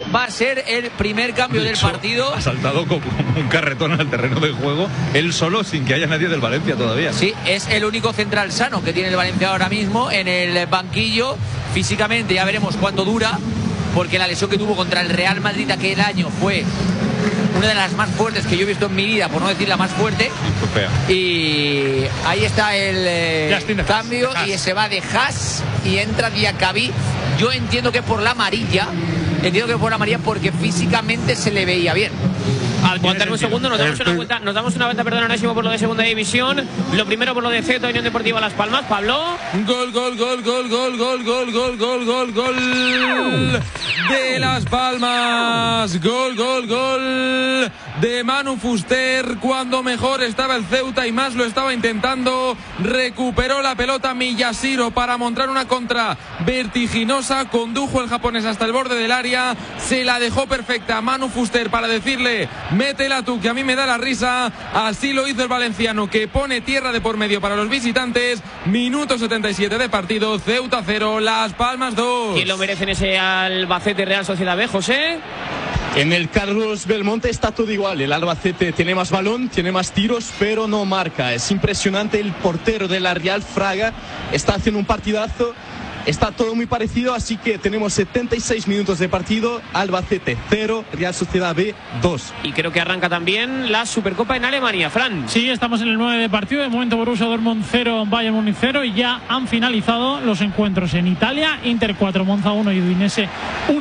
va a ser el primer cambio del partido. Ha saltado como un carretón al terreno de juego, él solo, sin que haya nadie del Valencia todavía. Sí, es el único central sano que tiene el Valencia ahora mismo en el banquillo. Físicamente ya veremos cuánto dura, porque la lesión que tuvo contra el Real Madrid aquel año fue una de las más fuertes que yo he visto en mi vida, por no decir la más fuerte. Y ahí está el cambio y se va de Haas y entra Diacabí. Yo entiendo que por la amarilla, porque físicamente se le veía bien. Aguantar un segundo, nos damos una vuelta, perdón, Onésimo, por lo de segunda división. Lo primero por lo de Ceuta, Unión Deportiva Las Palmas. Pablo. Gol de Las Palmas. Gol de Manu Fuster. Cuando mejor estaba el Ceuta y más lo estaba intentando, recuperó la pelota Miyashiro para montar una contra vertiginosa. Condujo el japonés hasta el borde del área, se la dejó perfecta a Manu Fuster para decirle: métela tú, que a mí me da la risa. Así lo hizo el valenciano, que pone tierra de por medio para los visitantes. Minuto 77 de partido. Ceuta 0, Las Palmas 2. ¿Quién lo merece en ese Albacete Real Sociedad B, José? En el Carlos Belmonte está todo igual. El Albacete tiene más balón, tiene más tiros, pero no marca. Es impresionante. El portero de la Real, Fraga, está haciendo un partidazo. Está todo muy parecido, así que tenemos 76 minutos de partido. Albacete 0, Real Sociedad B 2. Y creo que arranca también la Supercopa en Alemania, Fran. Sí, estamos en el 9 de partido. De momento Borussia Dortmund 0, Bayern Múnich 0. Y ya han finalizado los encuentros en Italia. Inter 4, Monza 1 y Udinese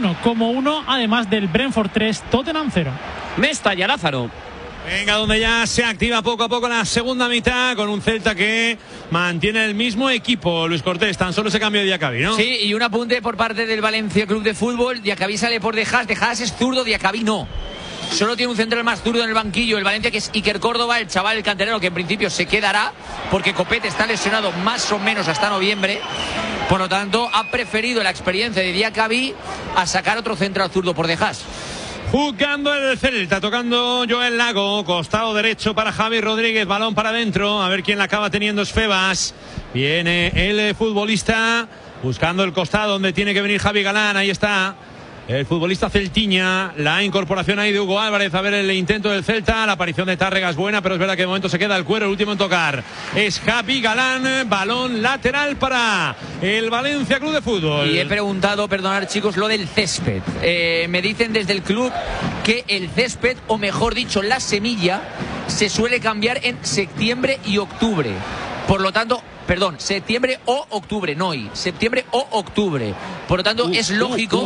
1-1. Además del Brentford 3, Tottenham 0. Mestalla, Lázaro. Venga, donde ya se activa poco a poco la segunda mitad, con un Celta que mantiene el mismo equipo. Luis Cortés, tan solo ese cambio de Diacabí, ¿no? Sí, y un apunte por parte del Valencia Club de Fútbol. Diacabí sale por De Haas es zurdo, Diacabí no. Solo tiene un central más zurdo en el banquillo el Valencia, que es Iker Córdoba, el chaval, el canterano, que en principio se quedará porque Copete está lesionado más o menos hasta noviembre. Por lo tanto, ha preferido la experiencia de Diacabí a sacar otro central zurdo por De Haas. Jugando el Celta, tocando Joel Lago, costado derecho para Javi Rodríguez, balón para adentro, a ver quién la acaba teniendo. Es Febas. Viene el futbolista buscando el costado donde tiene que venir Javi Galán. Ahí está el futbolista celtiña. La incorporación ahí de Hugo Álvarez. A ver el intento del Celta. La aparición de Tárrega es buena, pero es verdad que de momento se queda el cuero. El último en tocar es Javi Galán. Balón lateral para el Valencia Club de Fútbol. Y he preguntado, perdonad chicos, lo del césped. Me dicen desde el club que el césped, o mejor dicho, la semilla, se suele cambiar en septiembre y octubre. Por lo tanto, septiembre o octubre, no y septiembre o octubre. Por lo tanto, es lógico.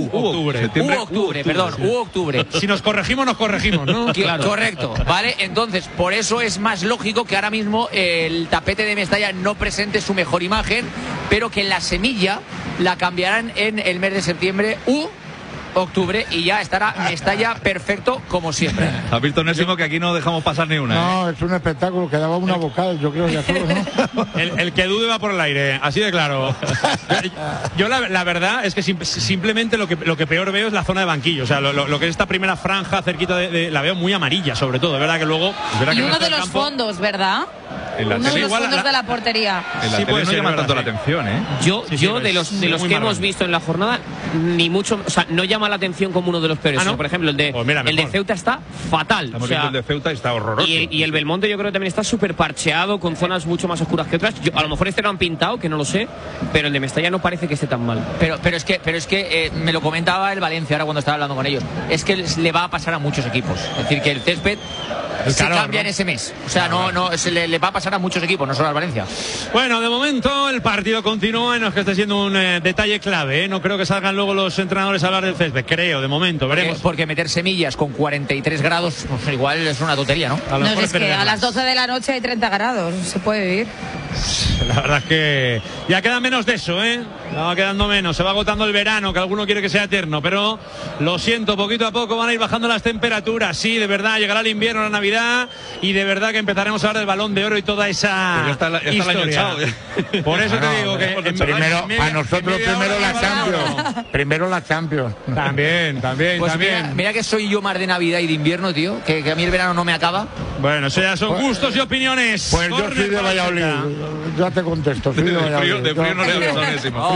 Octubre. Si nos corregimos, ¿no? Claro. Correcto, ¿vale? Entonces, por eso es más lógico que ahora mismo el tapete de Mestalla no presente su mejor imagen, pero que la semilla la cambiarán en el mes de septiembre octubre y ya estará Mestalla perfecto como siempre. ¿Has visto, Onésimo, que aquí no dejamos pasar ni una? No, es un espectáculo, quedaba una vocal, yo creo que ya todo, ¿no? El que dude va por el aire, así de claro. Yo la verdad es que simplemente lo que peor veo es la zona de banquillo. O sea, lo que es esta primera franja cerquita la veo muy amarilla, sobre todo. Es verdad que luego... Y uno de los fondos, ¿verdad? Uno de los fondos de la portería. En la tele no llama tanto la atención, ¿eh? Yo de los que hemos visto en la jornada, ni mucho, o sea, no llama la atención como uno de los peores. ¿no? Por ejemplo, el de Ceuta está fatal. El de Ceuta está horroroso. Y el Belmonte yo creo que también está súper parcheado, con zonas mucho más oscuras que otras. A lo mejor este lo han pintado, que no lo sé, pero el de Mestalla no parece que esté tan mal. Pero es que me lo comentaba el Valencia ahora cuando estaba hablando con ellos. Es que le va a pasar a muchos equipos. Es decir, que el césped se cambia en ese mes. O sea, no le va a pasar a muchos equipos, no solo al Valencia. Bueno, de momento el partido continúa y no es que esté siendo un detalle clave, ¿eh? No creo que salgan luego los entrenadores a hablar del césped, creo, de momento, veremos. Porque meter semillas con 43 grados, pues igual es una tontería, ¿no? No, es que a las 12 de la noche hay 30 grados, se puede vivir. La verdad es que ya queda menos de eso, ¿eh? Ya va quedando menos, se va agotando el verano, que alguno quiere que sea eterno, pero lo siento, poquito a poco van a ir bajando las temperaturas. Sí, de verdad, llegará el invierno, la Navidad, y de verdad que empezaremos a hablar del Balón de Oro y toda esa historia. Por eso te digo que primero, a nosotros primero la Champions. También. Pues mira que soy yo más de Navidad y de invierno, tío, que a mí el verano no me acaba. Bueno, eso ya son gustos y opiniones. Pues yo soy de Valladolid, ya te contesto, soy de Valladolid. De frío no le hablo, Onésimo.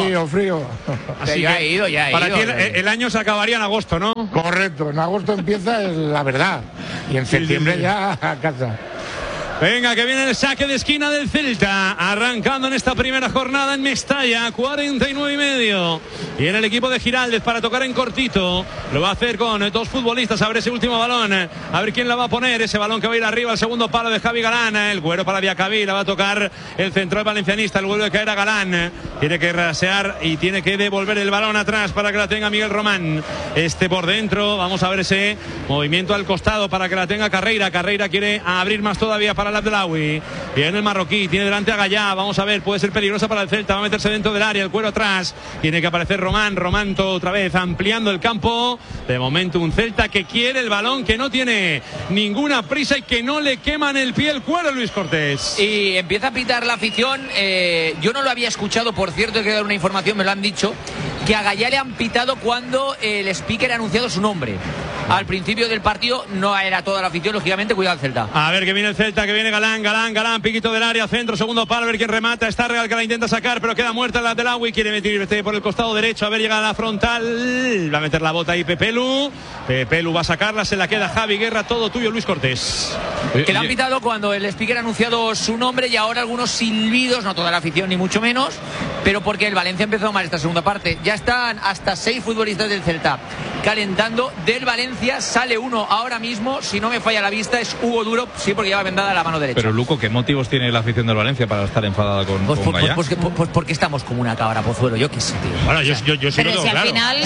Frío. Así ya he ido. Para ti el año se acabaría en agosto, ¿no? Correcto, en agosto empieza la verdad. Y en septiembre ya a casa. Venga, que viene el saque de esquina del Celta, arrancando en esta primera jornada en Mestalla, 49,5. Y en el equipo de Giraldez para tocar en cortito. Lo va a hacer con dos futbolistas. A ver ese último balón, a ver quién la va a poner. Ese balón que va a ir arriba al segundo palo de Javi Galán. El Güero para Diacabí, la va a tocar el central valencianista. El vuelve a caer a Galán. Tiene que rasear y tiene que devolver el balón atrás para que la tenga Miguel Román. Este por dentro, vamos a ver ese movimiento al costado para que la tenga Carreira. Carreira quiere abrir más todavía para el Abdelawi. Viene el marroquí, tiene delante a Gallá. Vamos a ver, puede ser peligrosa para el Celta. Va a meterse dentro del área, el Cuero atrás. Tiene que aparecer Román. Romanto otra vez ampliando el campo. De momento un Celta que quiere el balón, que no tiene ninguna prisa y que no le queman el pie el Cuero, Luis Cortés. Y empieza a pitar la afición. Yo no lo había escuchado, por cierto, hay que dar una información, me lo han dicho, que a Gallá le han pitado cuando el speaker ha anunciado su nombre. Al principio del partido no era toda la afición, lógicamente, cuidado al Celta. A ver que viene el Celta, que viene Galán, piquito del área, centro, segundo palo, a ver quién remata. Está Real que la intenta sacar, pero queda muerta la del Agui, quiere meter por el costado derecho, a ver, llega a la frontal, va a meter la bota ahí Pepelu va a sacarla, se la queda Javi Guerra, todo tuyo, Luis Cortés. Que le han pitado cuando el speaker ha anunciado su nombre y ahora algunos silbidos, no toda la afición ni mucho menos, pero porque el Valencia ha empezado mal esta segunda parte. Ya están hasta 6 futbolistas del Celta calentando. Del Valencia sale uno ahora mismo, si no me falla la vista, es Hugo Duro, sí, porque lleva vendada la mano derecha. Pero Luco, ¿qué motivos tiene la afición del Valencia para estar enfadada con Gallá? Pues porque estamos como una cabra, Pozuelo, yo qué sé, tío. Bueno, yo sí lo tengo si al claro. final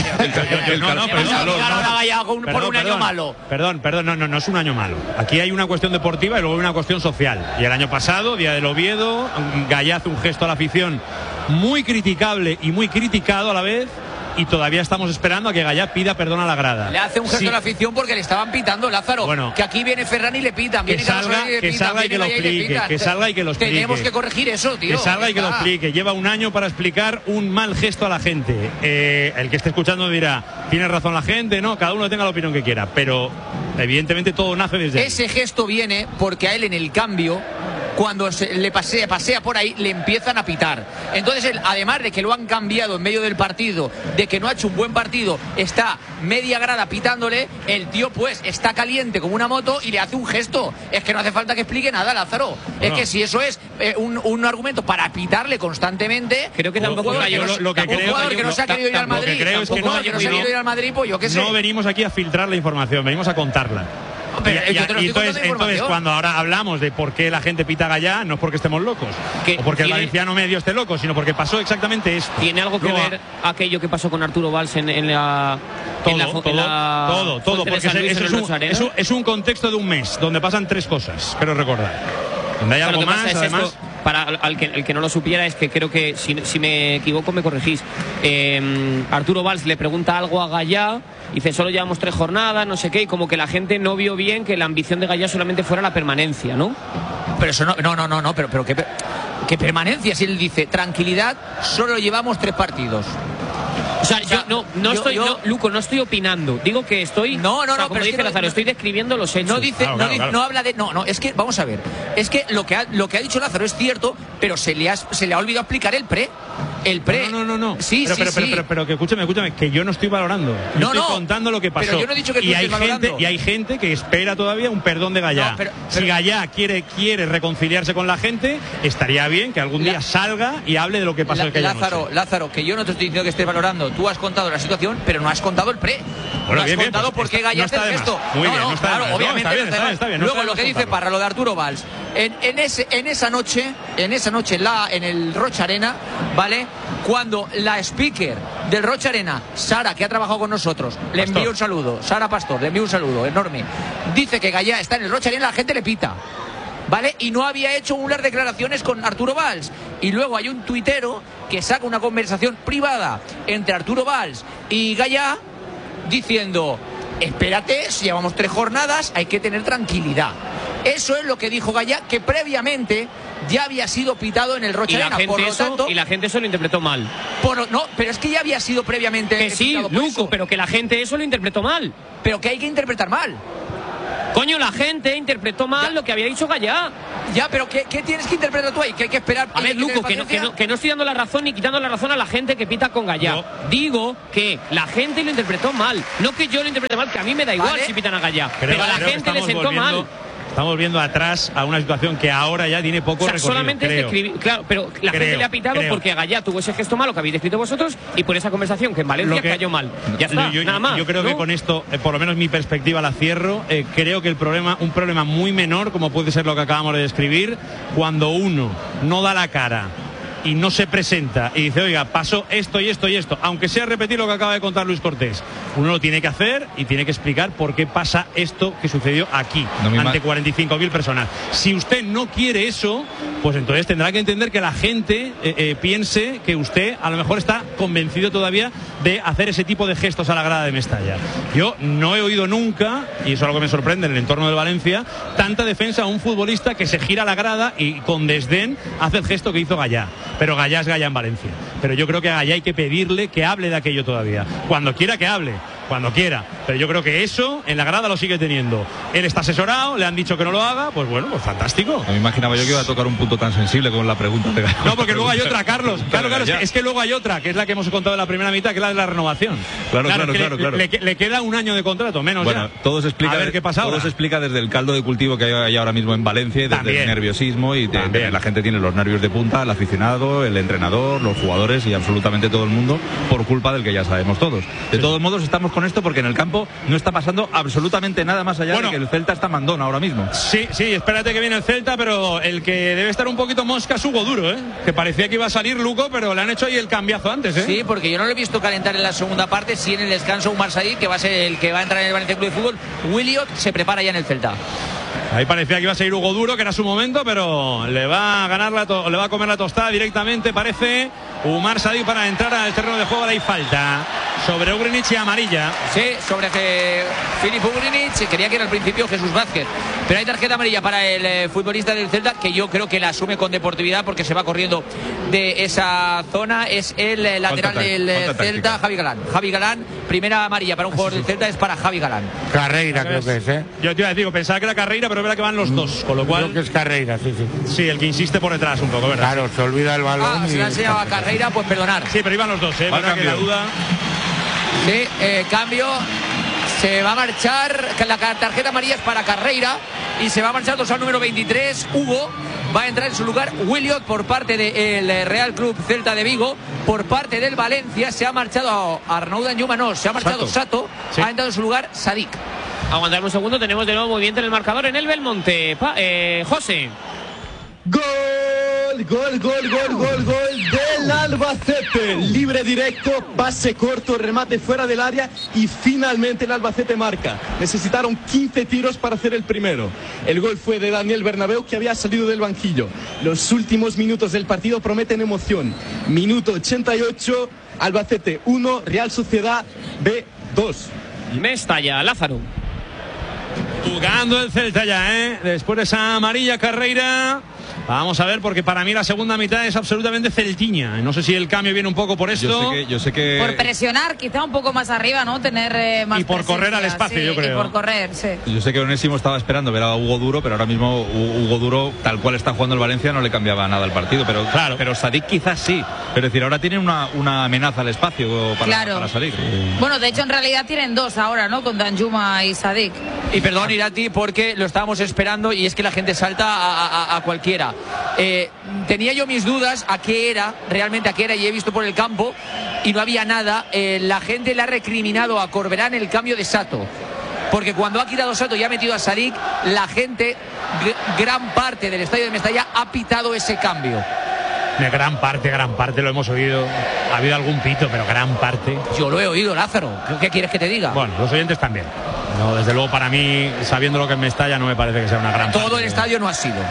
por un año malo. Perdón, no es un año malo. Aquí hay una cuestión deportiva y luego hay una cuestión social. Y el año pasado, día del Oviedo, Gallá hace un gesto a la afición muy criticable y muy criticado a la vez. Y todavía estamos esperando a que Gallá pida perdón a la grada. Le hace un gesto a la afición porque le estaban pitando, Lázaro. Bueno, que aquí viene Ferran y le pitan. Que salga y que lo explique. Que salga y que lo explique. Tenemos que corregir eso, tío. Que salga y que lo explique. Lleva un año para explicar un mal gesto a la gente. El que esté escuchando dirá, tiene razón la gente, ¿no? Cada uno tenga la opinión que quiera. Pero evidentemente todo nace desde ese ahí. Gesto viene porque a él en el cambio, cuando le pasea por ahí, le empiezan a pitar. Entonces él, además de que lo han cambiado en medio del partido, de que no ha hecho un buen partido, está media grada pitándole, el tío pues está caliente como una moto y le hace un gesto. Es que no hace falta que explique nada, Lázaro. Bueno. Es que si eso es un argumento para pitarle constantemente, creo que tampoco un jugador que no se ha querido ir al Madrid, un jugador que no se ha querido ir al Madrid, pues yo qué sé. No venimos aquí a filtrar la información, venimos a contarla. Entonces cuando ahora hablamos de por qué la gente pita a Gallá, no es porque estemos locos o porque el valenciano medio esté loco, sino porque pasó exactamente esto. ¿Tiene algo que ver aquello que pasó con Arturo Valls en la todo, porque es un contexto de un mes donde pasan 3 cosas, quiero recordar. Donde hay algo más, además. Para el que no lo supiera, es que creo que, si me equivoco, me corregís. Arturo Valls le pregunta algo a Gallá, dice, solo llevamos 3 jornadas, no sé qué, y como que la gente no vio bien que la ambición de Gallá solamente fuera la permanencia, ¿no? Pero eso no, pero ¿qué permanencia? Si él dice, tranquilidad, solo llevamos 3 partidos. O sea, Luco, no estoy opinando. Digo que estoy. Como dice Lázaro, estoy describiendo los hechos. No dice, claro. No habla de. No, es que, vamos a ver. Es que lo que ha dicho Lázaro es cierto, pero se le ha olvidado explicar el pre. No. Sí, pero que escúchame, que yo no estoy valorando. Yo estoy contando lo que pasó. Pero yo no he dicho que tú estés valorando. Y hay gente que espera todavía un perdón de Gallá. Si Gallá quiere reconciliarse con la gente, estaría bien que algún día salga y hable de lo que pasó aquella noche. Lázaro, que yo no te estoy diciendo que estés valorando. Tú has contado la situación, pero no has contado el pre. Bueno, has contado por qué Gallá hace el gesto. Muy bien, obviamente está bien. Luego lo que dice Parra, lo de Arturo Valls. En esa noche en el Rocha Arena, ¿vale? Cuando la speaker del Rocha Arena, Sara, que ha trabajado con nosotros, le envío un saludo, Sara Pastor, le envío un saludo enorme, dice que Gallá está en el Rocha Arena, la gente le pita, ¿vale? Y no había hecho unas declaraciones con Arturo Valls. Y luego hay un tuitero que saca una conversación privada entre Arturo Valls y Gallá diciendo, espérate, si llevamos 3 jornadas, hay que tener tranquilidad. Eso es lo que dijo Gallá, que previamente ya había sido pitado en el Rocha Arena. Y la gente eso lo interpretó mal. Pero es que ya había sido previamente pitado. Sí, Luco, pero que la gente eso lo interpretó mal. Pero que hay que interpretar mal. Coño, la gente interpretó mal lo que había dicho Gallá. Ya, pero ¿qué tienes que interpretar tú ahí? Que hay que esperar. A ver, Luco, que no estoy dando la razón ni quitando la razón a la gente que pita con Gallá. No. Digo que la gente lo interpretó mal. No que yo lo interprete mal, que a mí me da igual si pitan a Gallá. Pero a la gente le sentó mal. Estamos viendo atrás a una situación que ahora ya tiene poco recorrido. Solamente es describir, claro, pero la gente le ha pitado porque Gallá tuvo ese gesto malo que habéis descrito vosotros y por esa conversación que en Valencia cayó mal. Ya está, nada más. Yo creo que con esto, por lo menos mi perspectiva la cierro. Creo que un problema muy menor, como puede ser lo que acabamos de describir, cuando uno no da la cara y no se presenta y dice, oiga, pasó esto y esto y esto, aunque sea repetir lo que acaba de contar Luis Cortés, uno lo tiene que hacer y tiene que explicar por qué pasa esto que sucedió aquí, ante 45.000 personas. Si usted no quiere eso, pues entonces tendrá que entender que la gente piense que usted a lo mejor está convencido todavía de hacer ese tipo de gestos a la grada de Mestalla. Yo no he oído nunca, y eso es algo que me sorprende en el entorno del Valencia, tanta defensa a un futbolista que se gira a la grada y con desdén hace el gesto que hizo Gallá. Pero Gallá es Gallá en Valencia. Pero yo creo que a Gallá hay que pedirle que hable de aquello todavía. Cuando quiera que hable, cuando quiera. Pero yo creo que eso en la grada lo sigue teniendo. Él está asesorado, le han dicho que no lo haga, pues bueno, pues fantástico. No me imaginaba yo que iba a tocar un punto tan sensible con la pregunta de Gallá. No, porque luego hay otra, Carlos. Claro, es que luego hay otra, que es la que hemos contado en la primera mitad, que es la de la renovación. Claro. Le queda un año de contrato, menos bueno, ya. Todo se explica, a ver qué pasa ahora. Todo se explica desde el caldo de cultivo que hay ahora mismo en Valencia, y desde el nerviosismo, y la gente tiene los nervios de punta, el aficionado, el entrenador, los jugadores y absolutamente todo el mundo, por culpa del que ya sabemos todos. De todos modos, estamos con esto porque en el campo no está pasando absolutamente nada más allá de que el Celta está mandón ahora mismo. Sí, espérate que viene el Celta, pero el que debe estar un poquito mosca es Hugo Duro, que parecía que iba a salir Luco, pero le han hecho ahí el cambiazo antes. Sí, porque yo no lo he visto calentar en la segunda parte, sí en el descanso Umar Sadik, que va a ser el que va a entrar en el Valencia Club de Fútbol. Williot se prepara ya en el Celta. Ahí parecía que iba a seguir Hugo Duro, que era su momento, pero le va a comer la tostada directamente, parece Umar Sadik, para entrar al terreno de juego. Hay falta sobre Ugrinic y amarilla. Sí, sobre Filip Ugrinic, quería que era al principio Jesús Vázquez, pero hay tarjeta amarilla para el futbolista del Celta, que yo creo que la asume con deportividad porque se va corriendo de esa zona. Es el lateral del Celta, Javi Galán. Primera amarilla para un jugador del Celta, es para Javi Galán. Carreira creo que es, Yo te iba a decir, pensaba que era Carreira, pero es verdad que van los dos, con lo cual... Creo que es Carreira, sí. Sí, el que insiste por detrás un poco, ¿verdad? Claro, se olvida el balón. Si le han enseñado a Carreira, pues perdonar. Sí, pero iban los dos, verdad que la duda... Sí, cambio. Se va a marchar, la tarjeta amarilla es para Carreira y se va a marchar dorsal número 23, Hugo. Va a entrar en su lugar Williot por parte del Real Club Celta de Vigo. Por parte del Valencia se ha marchado Arnaud Danjuma, se ha marchado Sato. Sí. Ha entrado en su lugar Sadik. Aguantadme un segundo, tenemos de nuevo movimiento en el marcador en el Belmonte. José. Gol del Albacete. Libre directo, pase corto, remate fuera del área y finalmente el Albacete marca. Necesitaron 15 tiros para hacer el primero. El gol fue de Daniel Bernabéu, que había salido del banquillo. Los últimos minutos del partido prometen emoción. Minuto 88, Albacete 1, Real Sociedad B 2. Mestalla, Lázaro. Jugando el Celta ya, después de esa amarilla Carreira. Vamos a ver, porque para mí la segunda mitad es absolutamente celtiña. No sé si el cambio viene un poco por esto. Yo sé que... Por presionar, quizá un poco más arriba, ¿no? Tener más y por presencia, correr al espacio, sí, yo creo. Y por correr, sí. Yo sé que Onésimo estaba esperando ver a Hugo Duro, pero ahora mismo Hugo Duro, tal cual está jugando el Valencia, no le cambiaba nada al partido. Pero claro, pero Sadik quizás sí. Pero es decir, ahora tienen una amenaza al espacio para salir. Bueno, de hecho, en realidad tienen dos ahora, ¿no? Con Danjuma y Sadik. Y perdón, Irati, porque lo estábamos esperando y es que la gente salta a cualquiera. Tenía yo mis dudas a qué era y he visto por el campo y no había nada. La gente le ha recriminado a Corberán el cambio de Sato, porque cuando ha quitado Sato y ha metido a Sadik, la gente, gran parte del estadio de Mestalla ha pitado ese cambio. De gran parte lo hemos oído. Ha habido algún pito, pero gran parte. Yo lo he oído, Lázaro. ¿Qué quieres que te diga? Bueno, los oyentes también. No, desde luego, para mí, sabiendo lo que es Mestalla, no me parece que sea una gran parte. Todo el estadio no ha sido.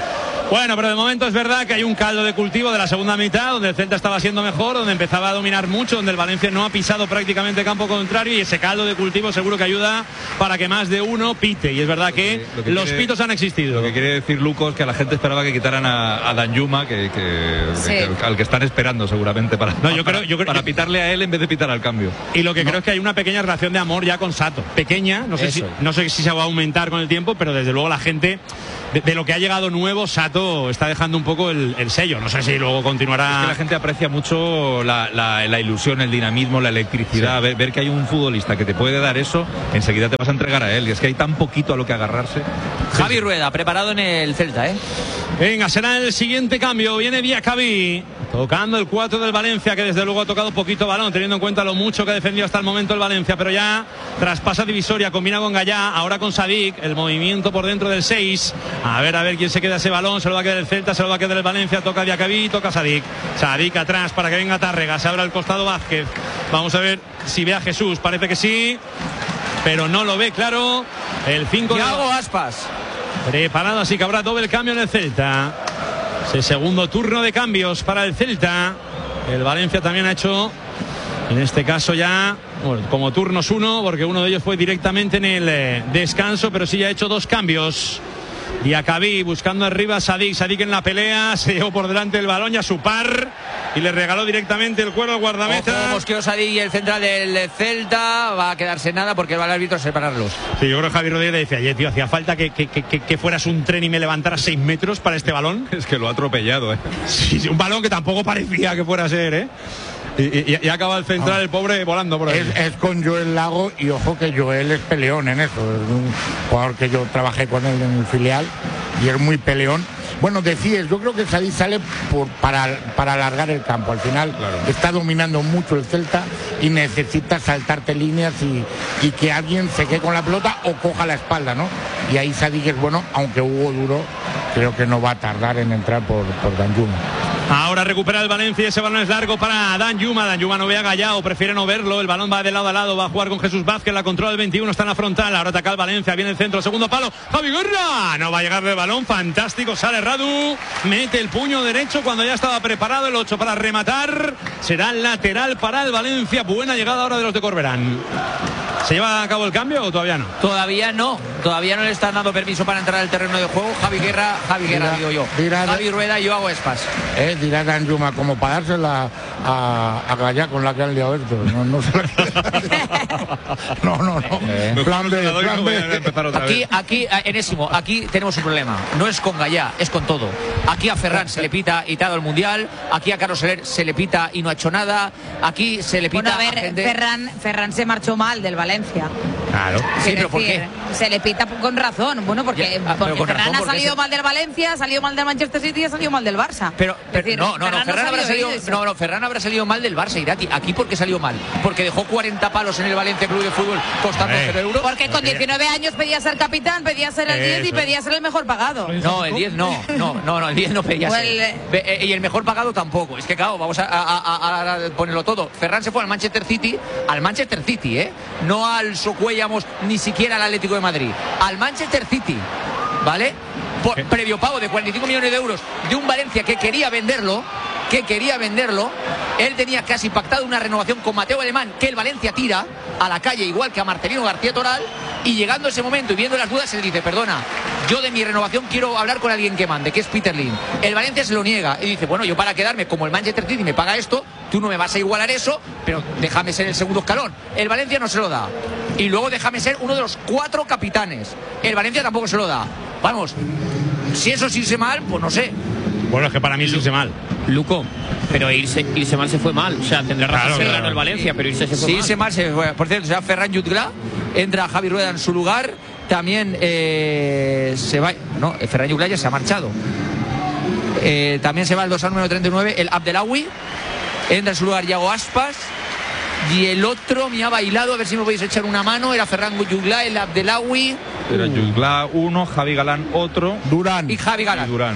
Bueno, pero de momento es verdad que hay un caldo de cultivo de la segunda mitad, donde el Celta estaba siendo mejor, donde empezaba a dominar mucho, donde el Valencia no ha pisado prácticamente campo contrario, y ese caldo de cultivo seguro que ayuda para que más de uno pite. Y es verdad que los pitos han existido. Lo que quiere decir Lucas, que la gente esperaba que quitaran a Danjuma, al que están esperando seguramente para pitarle a él en vez de pitar al cambio. Y lo que creo es que hay una pequeña relación de amor ya con Sato, pequeña, no sé si se va a aumentar con el tiempo, pero desde luego la gente de lo que ha llegado nuevo, Sato está dejando un poco el sello. No sé si luego continuará. Es que la gente aprecia mucho la ilusión, el dinamismo, la electricidad. Sí. Ver que hay un futbolista que te puede dar eso, enseguida te vas a entregar a él. Y es que hay tan poquito a lo que agarrarse. Javi Rueda, preparado en el Celta, ¿eh? Venga, será el siguiente cambio. Viene Diacabí, tocando el 4 del Valencia, que desde luego ha tocado poquito balón, teniendo en cuenta lo mucho que ha defendido hasta el momento el Valencia, pero ya traspasa divisoria, combina con Gallá, ahora con Sadik, el movimiento por dentro del 6. A ver quién se queda ese balón, se lo va a quedar el Celta, se lo va a quedar el Valencia, toca Diacabí, toca Sadik. Sadik atrás para que venga Tárrega, se abre al costado Vázquez. Vamos a ver si ve a Jesús, parece que sí, pero no lo ve claro. El 5 de Thiago Aspas. Preparado, así que habrá doble cambio en el Celta. Ese segundo turno de cambios para el Celta. El Valencia también ha hecho, en este caso ya, como turnos uno, porque uno de ellos fue directamente en el descanso, pero sí ya ha hecho dos cambios. Diacabí buscando arriba a Sadik en la pelea, se llevó por delante el balón y a su par y le regaló directamente el cuero al guardameta. Mosqueo Sadik y el central del Celta va a quedarse nada porque va el árbitro a separarlos. Sí, yo creo que Javi Rodríguez le decía, tío, hacía falta que fueras un tren y me levantaras 6 metros para este balón. Es que lo ha atropellado, Sí, un balón que tampoco parecía que fuera a ser, Y acaba el central, el pobre, volando por ahí. Es con Joel Lago, y ojo que Joel es peleón en eso. Es un jugador que yo trabajé con él en el filial y es muy peleón. Bueno, decías, yo creo que Sadik sale para alargar el campo. Al final está dominando mucho el Celta y necesita saltarte líneas y que alguien se quede con la pelota o coja la espalda, ¿no? Y ahí Sadik es bueno, aunque Hugo Duro creo que no va a tardar en entrar por Danjuma. Ahora recupera el Valencia y ese balón es largo para Danjuma. Danjuma no ve a Gallá, prefiere no verlo. El balón va de lado a lado, va a jugar con Jesús Vázquez, la controla el 21, está en la frontal. Ahora ataca el Valencia, viene el centro, segundo palo. Javi Guerra, no va a llegarle el balón, fantástico, sale Radu, mete el puño derecho cuando ya estaba preparado el 8 para rematar. Será lateral para el Valencia. Buena llegada ahora de los de Corberán. ¿Se lleva a cabo el cambio o todavía no? Todavía no le están dando permiso para entrar al terreno de juego. Javi Guerra digo yo. Javi Rueda y yo hago Espas. Dirá Danjuma como para dársela a Gallá con la que han liado esto. No. Plan B. Aquí, Enésimo, aquí tenemos un problema. No es con Gallá, es con todo. Aquí a Ferran se le pita y todo el Mundial. Aquí a Carlos Soler se le pita y no ha hecho nada. Aquí se le pita. Bueno, a ver, gente... Ferran se marchó mal del Valencia. Claro. Sí, pero ¿por qué? Se le pita con razón. Bueno, porque Ferran ha salido mal del Valencia, ha salido mal del Manchester City y ha salido mal del Barça. Pero Ferran habrá salido mal del Barça, Irati. ¿Aquí por qué salió mal? Porque dejó 40 palos en el Valencia Club de Fútbol costando 0 euros. Porque con 19 años pedía ser capitán, pedía ser el 10 y pedía ser el mejor pagado. No, el 10 no, el 10 no pedía ser. Y el mejor pagado tampoco. Es que claro, vamos a ponerlo todo. Ferran se fue al Manchester City, no al Socuellamos, ni siquiera al Atlético de Madrid, al Manchester City, ¿vale? Por previo pago de 45 millones de euros de un Valencia que quería venderlo. Él tenía casi pactado una renovación con Mateo Alemán, que el Valencia tira a la calle igual que a Marcelino García Toral, y llegando ese momento y viendo las dudas se le dice, perdona, yo de mi renovación quiero hablar con alguien que mande, que es Peter Lim. El Valencia se lo niega y dice, bueno, yo para quedarme como el Manchester City me paga esto, tú no me vas a igualar eso, pero déjame ser el segundo escalón. El Valencia no se lo da. Y luego déjame ser uno de los 4 capitanes. El Valencia tampoco se lo da. Vamos, si eso se irse mal, pues no sé. Bueno, es que para mí es irse mal. Luco, pero irse mal se fue mal. O sea, tendrá razón claro. El Valencia, pero irse se fue mal. Irse mal se fue. Por cierto, se va Ferran Jutgla, entra Javi Rueda en su lugar. También se va. No, Ferran Jutgla ya se ha marchado. También se va el dorsal número 39, el Abdelawi. Entra en su lugar Thiago Aspas. Y el otro me ha bailado, a ver si me podéis echar una mano. Era Ferran Jutgla, el Abdelawi. Era Jutgla uno, Javi Galán otro. Durán. Y Javi Galán. Y Durán.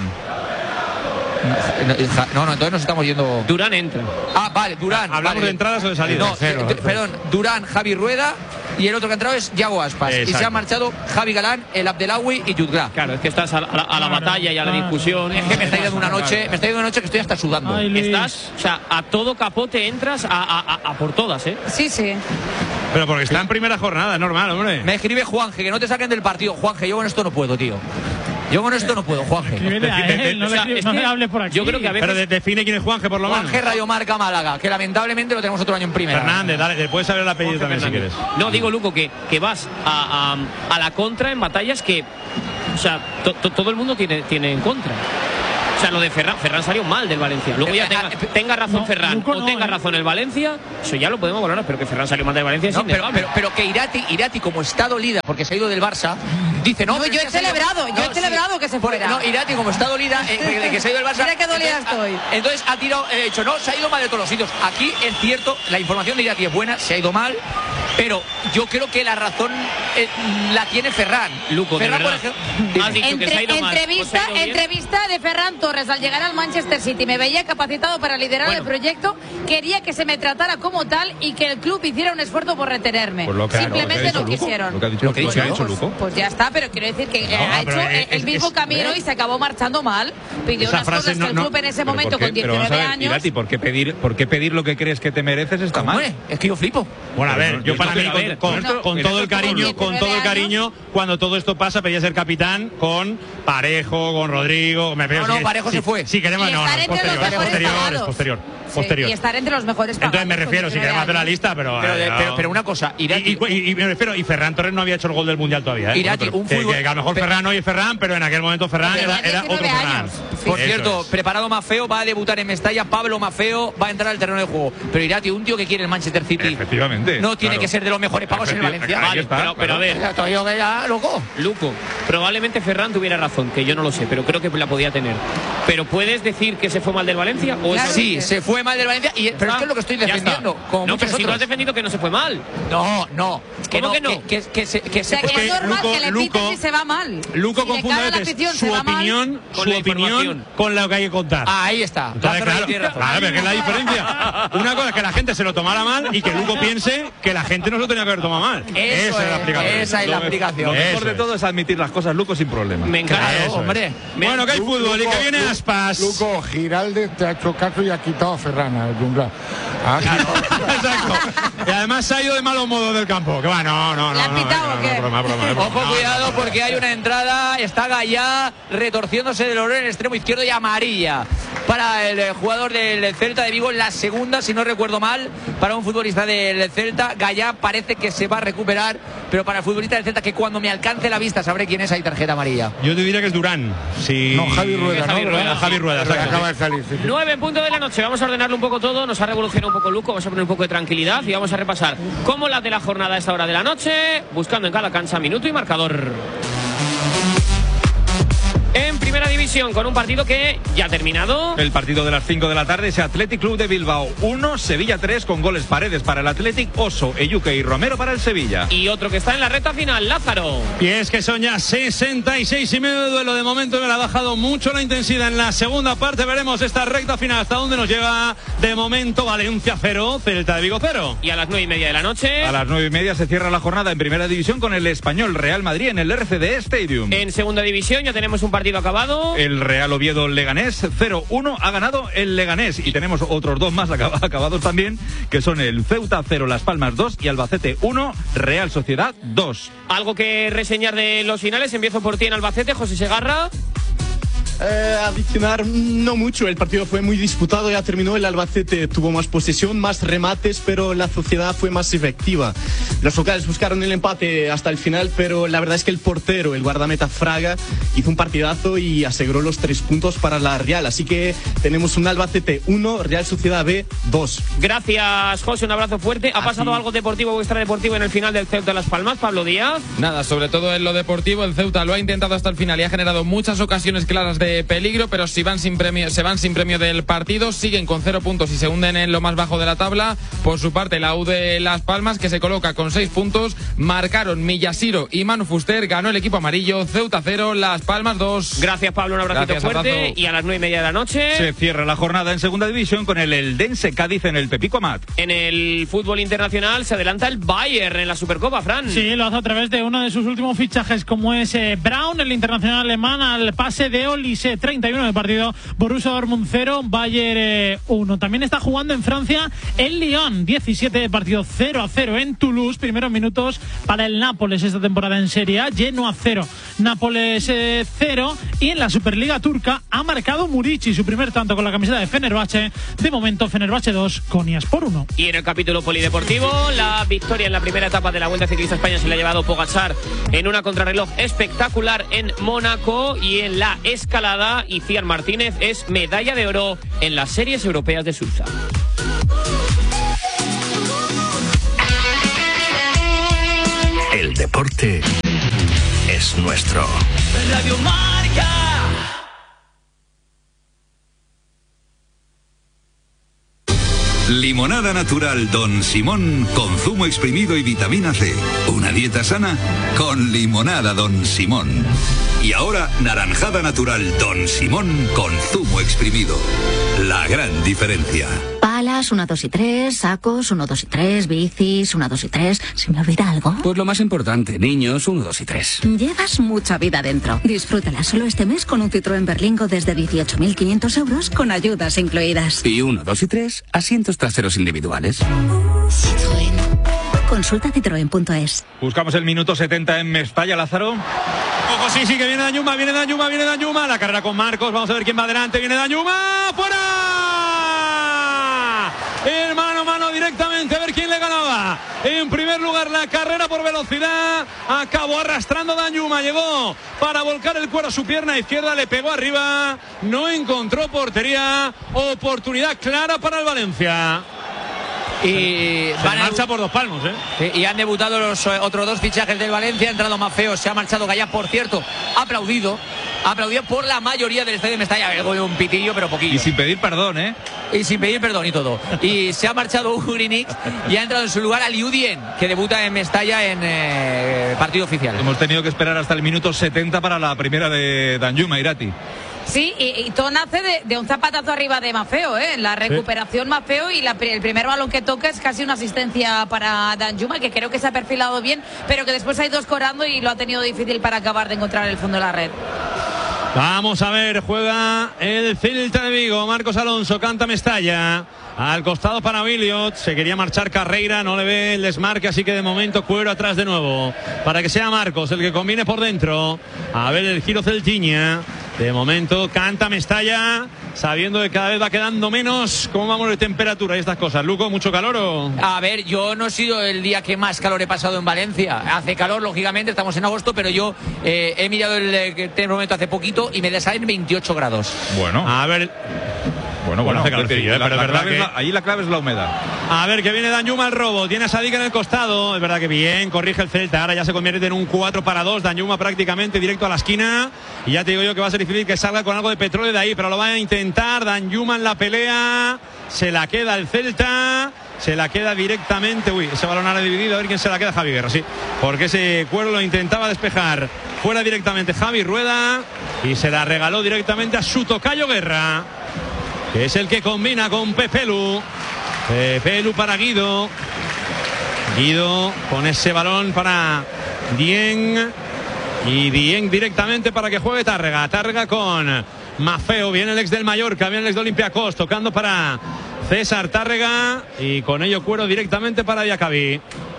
No, entonces nos estamos yendo. Durán entra. Ah, vale, Durán. ¿Hablamos de entradas o de salidas? No, perdón, Durán, Javi Rueda, y el otro que ha entrado es Yago Aspas. Exacto. Y se han marchado Javi Galán, el Abdelawi y Jutgla. Claro, es que estás a la batalla y a la discusión. Es que me está yendo una noche que estoy hasta sudando. Estás, o sea, a todo capote entras a por todas, ¿eh? Sí, sí. Pero porque está en primera jornada, normal, hombre. Me escribe Juanje, que no te saquen del partido. Juanje, yo con esto no puedo, tío. Yo con esto no puedo, Juanje. No le hables por aquí. Yo creo que a veces... Pero define quién es Juanje, por lo menos. Juanje Radio Marca Málaga, que lamentablemente lo tenemos otro año en primera. Fernández, dale, te puedes saber el apellido Juanje también Fernández. si quieres. No, digo, Luco, que vas a la contra en batallas que... O sea, todo el mundo tiene en contra. O sea, lo de Ferran salió mal del Valencia. Luego ya tenga razón Ferran Luco o tenga razón el Valencia, eso ya lo podemos valorar, pero que Ferran salió mal del Valencia es innegable. Pero que Irati, como está dolida porque se ha ido del Barça, dice, no, Yo he celebrado que se fuera. No, Irati, como está dolida de que se ha ido del Barça. Mira qué dolida estoy. Entonces ha tirado, dicho, no, se ha ido mal de todos los sitios. Aquí es cierto, la información de Irati es buena, se ha ido mal, pero yo creo que la razón la tiene Ferran. Luco, Ferran, de verdad. por ejemplo, Has dicho que se ha ido mal. Entrevista de Ferran Torres al llegar al Manchester City. Me veía capacitado para liderar el proyecto. Quería que se me tratara como tal y que el club hiciera un esfuerzo por retenerme. Simplemente no quisieron. Lo que ha dicho Luco. Pues ya está, pero quiero decir que ha hecho el mismo camino y se acabó marchando mal. Pidió unas cosas que el club en ese momento con 19 años. Irati, ¿por qué pedir lo que crees que te mereces está mal? Es que yo flipo. Bueno, a ver, yo para mí, con todo el cariño, cuando todo esto pasa, pedía ser capitán con Parejo, con Rodrigo. Parejo se fue. Sí, queremos, es posterior. Y estar entre los mejores pagados. Entonces me refiero, si queremos hacer la lista, pero una cosa, Irati, y me refiero, y Ferran Torres no había hecho el gol del Mundial todavía, ¿eh? Irati, que a lo mejor Ferran hoy es Ferran, pero en aquel momento Ferran era otro Ferran. Por cierto, preparado Maffeo, va a debutar en Mestalla, Pablo Maffeo va a entrar al terreno de juego. Pero Irati, un tío que quiere el Manchester City, efectivamente, no tiene que ser de los mejores pagos en el Valencia. Vale, pero a ver, loco. Probablemente Ferran tuviera razón, que yo no lo sé, pero creo que la podía tener. Pero ¿puedes decir que se fue mal del Valencia? ¿O claro, sí, se fue mal del Valencia, pero es que es lo que estoy defendiendo. No, pero si tú has defendido que no se fue mal. No. ¿Cómo que no? Que se es normal que le piten si se va mal. Luco confunde a veces su opinión con lo que hay que contar. Ahí está. Claro, pero ¿qué es la diferencia? Una cosa es que la gente se lo tomara mal y que Luco piense que la gente no se lo tenía que haber tomado mal. Esa es la explicación. Lo mejor de todo es admitir las cosas, Luco, sin problema. Me encanta, hombre. Bueno, que hay fútbol y que viene Aspas. Luco, Giralde te ha hecho caso y ha quitado a Ferran al Jungla. Exacto. Y además se ha ido de malos modos del campo. Que va, no. Broma. Ojo, cuidado, porque hay una entrada. Está Gallá retorciéndose del oro en el extremo izquierdo y amarilla para el jugador del Celta de Vigo. La segunda, si no recuerdo mal, para un futbolista del Celta. Gallá parece que se va a recuperar, pero para el futbolista del Celta, que cuando me alcance la vista sabré quién es, hay tarjeta amarilla. Yo te diría que es Durán. Sí. No, Javi Rueda. Javi Rueda. Acaba de salir. 9 en punto de la noche. Vamos a ordenarlo un poco todo. Nos ha revolucionado un poco Luco. Vamos a poner un poco de tranquilidad y vamos a repasar cómo las de la jornada a esta hora de la noche, buscando en cada cancha minuto y marcador. En primera división, con un partido que ya ha terminado. El partido de las 5 de la tarde es Athletic Club de Bilbao 1, Sevilla 3, con goles Paredes para el Athletic, Oso, Eyuke y Romero para el Sevilla. Y otro que está en la recta final, Lázaro. Y es que son ya 66 y medio de duelo. De momento me la ha bajado mucho la intensidad en la segunda parte. Veremos esta recta final hasta dónde nos llega. De momento, Valencia 0, Celta de Vigo 0. Y a las 9:30 de la noche. A las 9:30 se cierra la jornada en primera división con el Español Real Madrid en el RCD Stadium. En segunda división ya tenemos un partido acabado. El Real Oviedo Leganés 0-1 ha ganado el Leganés y tenemos otros dos más acabados también, que son el Ceuta 0, Las Palmas 2 y Albacete 1, Real Sociedad 2. Algo que reseñar de los finales. Empiezo por ti en Albacete, José Segarra. Adicionar no mucho, el partido fue muy disputado, ya terminó, el Albacete tuvo más posesión, más remates, pero la Sociedad fue más efectiva. Los locales buscaron el empate hasta el final, pero la verdad es que el portero, el guardameta Fraga, hizo un partidazo y aseguró los 3 puntos para la Real, así que tenemos un Albacete 1, Real Sociedad B 2. Gracias, José, un abrazo fuerte. ¿Ha pasado algo deportivo o extradeportivo en el final del Ceuta Las Palmas, Pablo Díaz? Nada, sobre todo en lo deportivo, el Ceuta lo ha intentado hasta el final y ha generado muchas ocasiones claras de de peligro, pero si van sin premio, se van sin premio del partido, siguen con 0 puntos y se hunden en lo más bajo de la tabla. Por su parte, la U de Las Palmas, que se coloca con 6 puntos, marcaron Millasiro y Manu Fuster, ganó el equipo amarillo, Ceuta 0, Las Palmas 2. Gracias, Pablo, un abracito fuerte. Y a las 9:30 de la noche se cierra la jornada en segunda división con el Eldense Cádiz en el Pepico Amat. En el fútbol internacional se adelanta el Bayern en la Supercopa, Fran. Sí, lo hace a través de uno de sus últimos fichajes, como es Braun, el internacional alemán, al pase de Olise. 31 de partido, Borussia Dortmund 0, Bayern 1. También está jugando en Francia el Lyon, 17 de partido, 0-0 en Toulouse. Primeros minutos para el Nápoles esta temporada en Serie A, Genoa 0, Nápoles 0. Y en la Superliga turca ha marcado Murici su primer tanto con la camiseta de Fenerbahce. De momento, Fenerbahce 2, Konyaspor 1. Y en el capítulo polideportivo, la victoria en la primera etapa de la Vuelta Ciclista España se la ha llevado Pogačar en una contrarreloj espectacular en Mónaco. Y en la escalada, Iciar Martínez es medalla de oro en las series europeas de Suiza. El deporte es nuestro. Radio Marca. Limonada natural Don Simón con zumo exprimido y vitamina C. Una dieta sana con limonada Don Simón. Y ahora naranjada natural Don Simón con zumo exprimido. La gran diferencia. Palas, 1, 2 y 3, sacos, 1, 2 y 3, bicis, 1, 2 y 3. ¿Se me olvida algo? Pues lo más importante, niños, 1, 2 y 3. Llevas mucha vida dentro. Disfrútala solo este mes con un Citroën Berlingo desde 18.500 euros con ayudas incluidas. Y 1, 2 y 3, asientos traseros individuales. Citroën. Consulta citroen.es. Buscamos el minuto 70 en Mestalla, Lázaro. Ojo, sí, que viene Danjuma, viene Danjuma. La carrera con Marcos, vamos a ver quién va adelante. Viene Danjuma, ¡fuera! El mano a mano directamente, a ver quién le ganaba. En primer lugar, la carrera por velocidad. Acabó arrastrando Danjuma, llegó para volcar el cuero a su pierna izquierda, le pegó arriba. No encontró portería. Oportunidad clara para el Valencia. Y van a marcha por Dos Palmos, y han debutado los otros dos fichajes del Valencia. Ha entrado Maffeo, se ha marchado Gallá, por cierto, aplaudido por la mayoría del estadio de Mestalla. Algo un pitillo, pero poquillo. Y sin pedir perdón, Y sin pedir perdón y todo. Y se ha marchado Ugrinix y ha entrado en su lugar Aliudien, que debuta en Mestalla en partido oficial. Hemos tenido que esperar hasta el minuto 70 para la primera de Danjuma, Irati. Sí, y todo nace de un zapatazo arriba de Maffeo, la recuperación Maffeo, y el primer balón que toca es casi una asistencia para Danjuma, que creo que se ha perfilado bien, pero que después ha ido escorando y lo ha tenido difícil para acabar de encontrar el fondo de la red. Vamos a ver, juega el Celta de Vigo. Marcos Alonso, canta Mestalla. Al costado para Williot, se quería marchar Carreira, no le ve el desmarque, así que de momento Cuero atrás de nuevo, para que sea Marcos el que combine por dentro. A ver el giro celtiña. De momento canta Mestalla, sabiendo que cada vez va quedando menos. ¿Cómo vamos de temperatura y estas cosas? Luco, ¿mucho calor o...? A ver, yo no he sido el día que más calor he pasado en Valencia. Hace calor, lógicamente, estamos en agosto, pero yo he mirado el termómetro hace poquito y me salen 28 grados. Bueno. A ver... Bueno, hace calorcillo, pero es verdad que... Ahí la clave es la humedad. A ver, que viene Danjuma al robo. Tiene a Sadik en el costado. Es verdad que bien, corrige el Celta. Ahora ya se convierte en un 4-2. Danjuma prácticamente directo a la esquina. Y ya te digo yo que va a ser difícil que salga con algo de petróleo de ahí, pero lo va a intentar. Danjuma en la pelea. Se la queda el Celta. Se la queda directamente. Uy, ese balón ahora dividido. A ver quién se la queda. Javi Guerra, sí. Porque ese Cuero lo intentaba despejar. Fuera directamente Javi Rueda. Y se la regaló directamente a su tocayo Guerra, que es el que combina con Pepelu. Pepelu para Guido. Guido con ese balón para Dieng. Y Dieng directamente para que juegue Tárrega. Tárrega con Maffeo. Viene el ex del Mallorca, viene el ex de Olympiacos, tocando para César Tárrega. Y con ello Cuero directamente para Diacabí.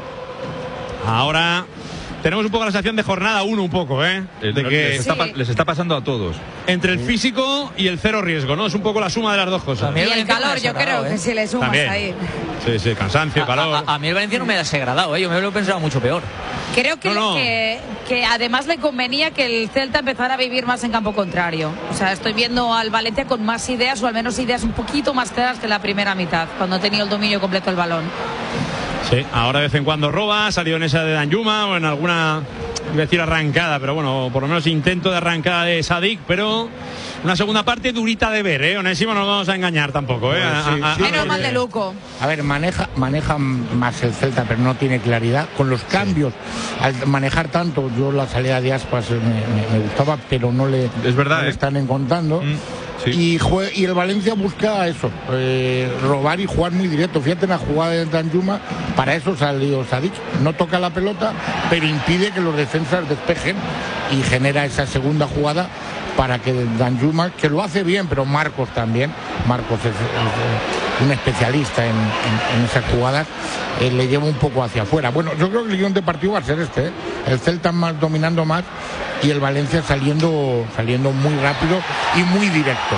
Ahora... tenemos un poco la sensación de jornada 1 un poco, de que les está pasando a todos. Entre el físico y el cero riesgo, ¿no? Es un poco la suma de las dos cosas. Y el calor, yo creo que si le sumas también. Ahí. Sí, cansancio, calor. A mí el Valencia no me ha desagradado, yo me lo he pensado mucho peor. Creo que además le convenía que el Celta empezara a vivir más en campo contrario. O sea, estoy viendo al Valencia con más ideas, o al menos ideas un poquito más claras que la primera mitad, cuando tenía el dominio completo del balón. Sí, ahora de vez en cuando roba, salió en esa de Danjuma o en alguna iba a decir arrancada, pero bueno, por lo menos intento de arrancada de Sadik, pero una segunda parte durita de ver, Onésimo, no nos vamos a engañar tampoco, Menos mal de Luco. A ver, maneja más el Celta, pero no tiene claridad. Con los cambios, al manejar tanto, yo la salida de Aspas me gustaba, pero no le, es verdad, no le están encontrando. Sí. Y el Valencia busca eso, robar y jugar muy directo. Fíjate en la jugada de Danjuma, para eso salió Sadik. No toca la pelota, pero impide que los defensas despejen y genera esa segunda jugada para que Danjuma, que lo hace bien, pero Marcos también, Marcos es un especialista en esas jugadas, le lleva un poco hacia afuera. Bueno, yo creo que el guión de partido va a ser el Celta más dominando más y el Valencia saliendo muy rápido y muy directo.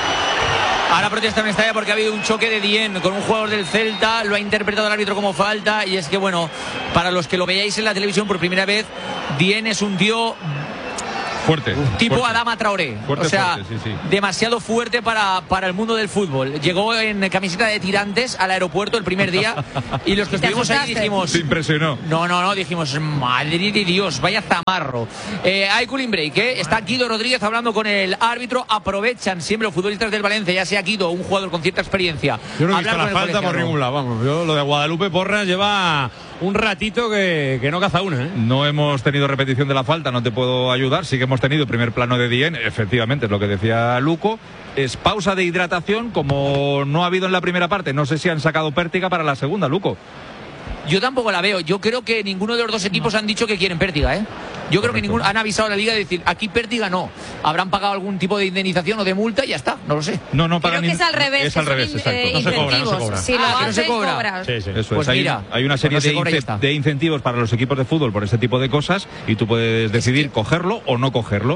Ahora protesta en Mestalla porque ha habido un choque de Dieng con un jugador del Celta, lo ha interpretado el árbitro como falta, y es que bueno, para los que lo veáis en la televisión por primera vez, Dieng es un tío fuerte, tipo fuerte. Adama Traoré, fuerte, o sea, fuerte, sí. demasiado fuerte para el mundo del fútbol. Llegó en camiseta de tirantes al aeropuerto el primer día y los que estuvimos ahí dijimos... Se impresionó. No, dijimos, madre de Dios, vaya zamarro. Hay cooling break, Está Guido Rodríguez hablando con el árbitro. Aprovechan siempre los futbolistas del Valencia, ya sea Guido, un jugador con cierta experiencia. Yo no he visto la falta por ningún lado, vamos. Yo lo de Guadalupe Porras lleva un ratito que no caza una, No hemos tenido repetición de la falta, no te puedo ayudar. Sí que hemos tenido primer plano de Dieng, efectivamente, es lo que decía Luco. Es pausa de hidratación, como no ha habido en la primera parte. No sé si han sacado Pértiga para la segunda, Luco. Yo tampoco la veo. Yo creo que ninguno de los dos equipos han dicho que quieren Pértiga, Yo creo que ninguno han avisado a la liga de decir, aquí Pértiga no. Habrán pagado algún tipo de indemnización o de multa y ya está, no lo sé. No creo que es al revés. Es al revés, exacto. No se cobra. Si lo haces, no se cobra. cobras. Sí. Eso pues es. mira, hay una serie de incentivos para los equipos de fútbol por este tipo de cosas y tú puedes decidir cogerlo o no cogerlo,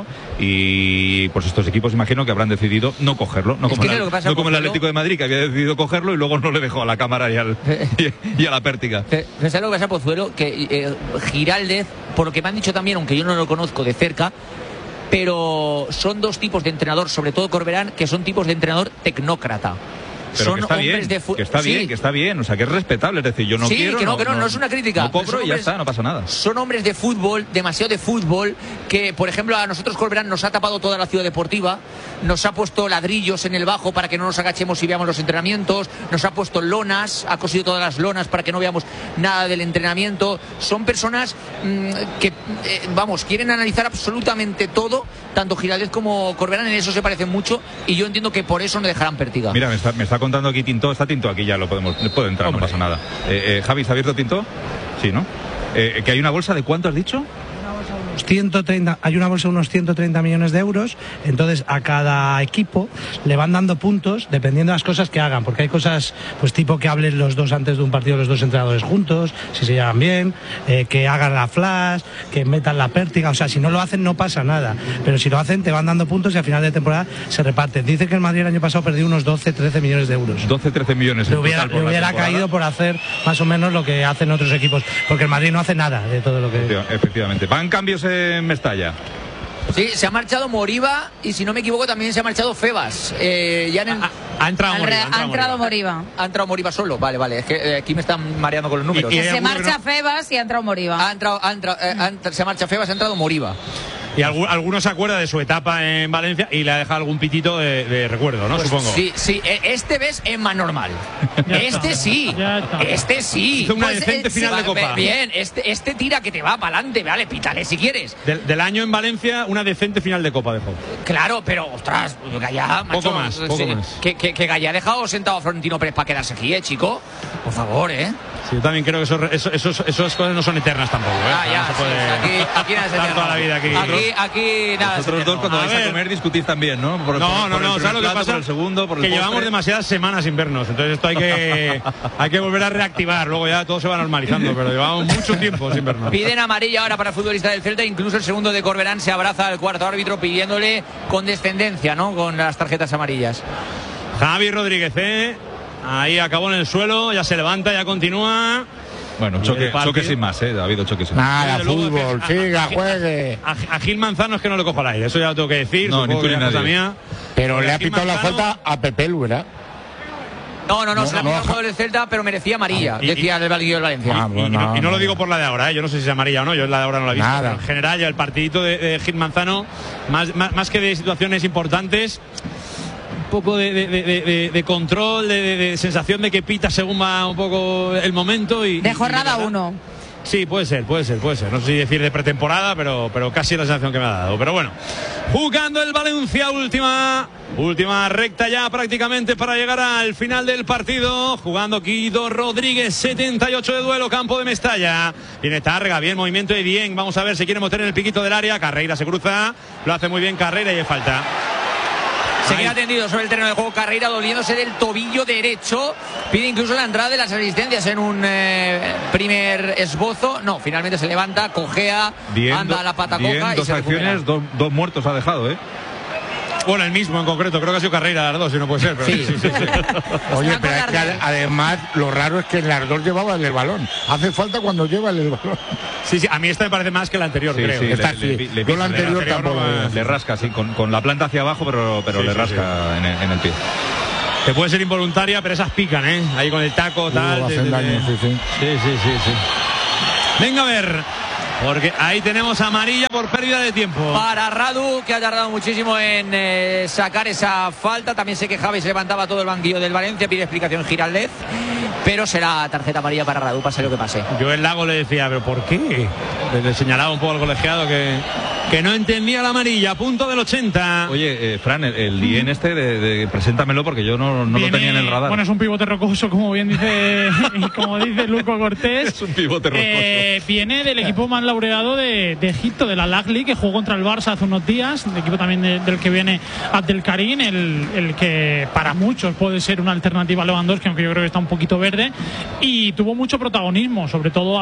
y pues estos equipos imagino que habrán decidido no cogerlo, no como el Atlético de Madrid, que había decidido cogerlo y luego no le dejó a la cámara y a la Pértiga. ¿Sabes lo que pasa, Pozuelo? Que Giraldez, por lo que me han dicho también, aunque yo no lo conozco de cerca, pero son dos tipos de entrenador, sobre todo Corberán, que son tipos de entrenador tecnócrata. Pero son que está hombres bien, de que está bien, o sea, que es respetable, es decir, yo no quiero... no es una crítica. No cobro y ya está, no pasa nada. Son hombres de fútbol, demasiado de fútbol, que, por ejemplo, a nosotros Corberán nos ha tapado toda la ciudad deportiva, nos ha puesto ladrillos en el bajo para que no nos agachemos y veamos los entrenamientos, nos ha puesto lonas, ha cosido todas las lonas para que no veamos nada del entrenamiento. Son personas que, quieren analizar absolutamente todo, tanto Giraldez como Corberán, en eso se parecen mucho, y yo entiendo que por eso no dejarán Pértiga. Mira, me está contando aquí Tinto, está Tinto aquí, ya puede entrar, hombre. No pasa nada. Javi, ¿está abierto Tinto? Sí, ¿no? Que hay una bolsa de ¿cuánto has dicho? 130, hay una bolsa de unos 130 millones de euros, entonces a cada equipo le van dando puntos dependiendo de las cosas que hagan, porque hay cosas, pues tipo que hablen los dos antes de un partido, los dos entrenadores juntos, si se llevan bien, que hagan la flash, que metan la Pértiga, o sea, si no lo hacen no pasa nada, pero si lo hacen te van dando puntos y al final de temporada se reparten. Dice que el Madrid el año pasado perdió unos 12-13 millones de euros. 12-13 millones. Le hubiera caído por hacer más o menos lo que hacen otros equipos, porque el Madrid no hace nada de todo lo que... Efectivamente. Van cambios en Mestalla. Sí, se ha marchado Moriba y si no me equivoco también se ha marchado Febas. Ha entrado Moriba. Ha entrado Moriba solo, vale. Es que aquí me están mareando con los números. Se marcha Febas y ha entrado Moriba. Se marcha Febas, ha entrado Moriba. Y algunos se acuerda de su etapa en Valencia y le ha dejado algún pitito de recuerdo, ¿no? Pues supongo. Sí, este ves es más normal. Este sí. Hizo una decente final de Copa. Bien, este tira que te va para adelante, vale, pítale si quieres. Del año en Valencia, una decente final de Copa dejó. Claro, pero, ostras, Gallá, macho, poco más. Que Gallá ha dejado sentado a Florentino Pérez para quedarse aquí, chico. Por favor, Sí, yo también creo que esas cosas no son eternas tampoco, no se puede... Aquí nada se estar toda la vida aquí nada. Vosotros dos cuando vais a comer discutís también, ¿no? No, ¿sabes lo que pasa? Por el segundo, por el que postre. llevamos demasiadas semanas sin vernos, entonces esto hay que volver a reactivar, luego ya todo se va normalizando, pero llevamos mucho tiempo sin vernos. Piden amarilla ahora para el futbolista del Celta, incluso el segundo de Corberán se abraza al cuarto árbitro pidiéndole condescendencia, ¿no? Con las tarjetas amarillas. Javi Rodríguez, ahí acabó en el suelo, ya se levanta, ya continúa. Bueno, choque sin más, ha habido choque sin más. Nada, fútbol, siga, juegue. A Gil Manzano es que no le cojo al aire, eso ya lo tengo que decir. No, ni tú ni nadie. Pero le ha pitado la falta a Pepe Lu, ¿verdad? No, se la pidió el jugador del Celta, pero merecía amarilla, decía el banquillo del Valencia. Y no lo digo por la de ahora, yo no sé si es amarilla o no, yo la de ahora no la he visto. Nada. En general, ya el partidito de Gil Manzano, más que de situaciones importantes, un poco de control, de sensación de que pita según va un poco el momento. De jornada 1. Sí, puede ser. No sé si decir de pretemporada, pero casi la sensación que me ha dado. Pero bueno, jugando el Valencia, última recta ya prácticamente para llegar al final del partido. Jugando Guido Rodríguez, 78 de duelo, campo de Mestalla. Viene Targa, bien, movimiento de bien. Vamos a ver si quiere meter en el piquito del área. Carreira se cruza, lo hace muy bien Carreira y hay falta. Se queda tendido sobre el terreno de juego Carreira, doliéndose del tobillo derecho. Pide incluso la entrada de las asistencias en un primer esbozo. No, finalmente se levanta, cojea, anda a la pata coja y dos se acciones, dos muertos ha dejado, Bueno, el mismo en concreto, creo que ha sido Carreira las dos, si no puede ser. Pero sí. Oye, pero es que además lo raro es que las dos llevaban el balón. Hace falta cuando llevan el balón. Sí, a mí esta me parece más que la anterior, creo. Sí, la anterior tampoco. Le rasca, sí, con la planta hacia abajo, pero le rasca en el pie. Que puede ser involuntaria, pero esas pican, ahí con el taco, tal. Hacen daño, sí. Venga a ver. Porque ahí tenemos amarilla por pérdida de tiempo. Para Radu, que ha tardado muchísimo en sacar esa falta. También se quejaba y se levantaba todo el banquillo del Valencia. Pide explicación Giraldez. Pero será tarjeta amarilla para Radu, pase lo que pase. Yo el Lago le decía, ¿pero por qué? Le señalaba un poco al colegiado que no entendía la amarilla. Punto del 80. Oye, Fran, el Dien preséntamelo porque yo no lo tenía en el radar. Bueno, es un pivote rocoso, como bien dice Luco Cortés. Es un pivote rocoso. Viene del equipo más laureado de Egipto, de la Al-Ahly, que jugó contra el Barça hace unos días. El equipo también del que viene Abdelkarim, el que para muchos puede ser una alternativa a Lewandowski, aunque yo creo que está un poquito verde. Y tuvo mucho protagonismo, sobre todo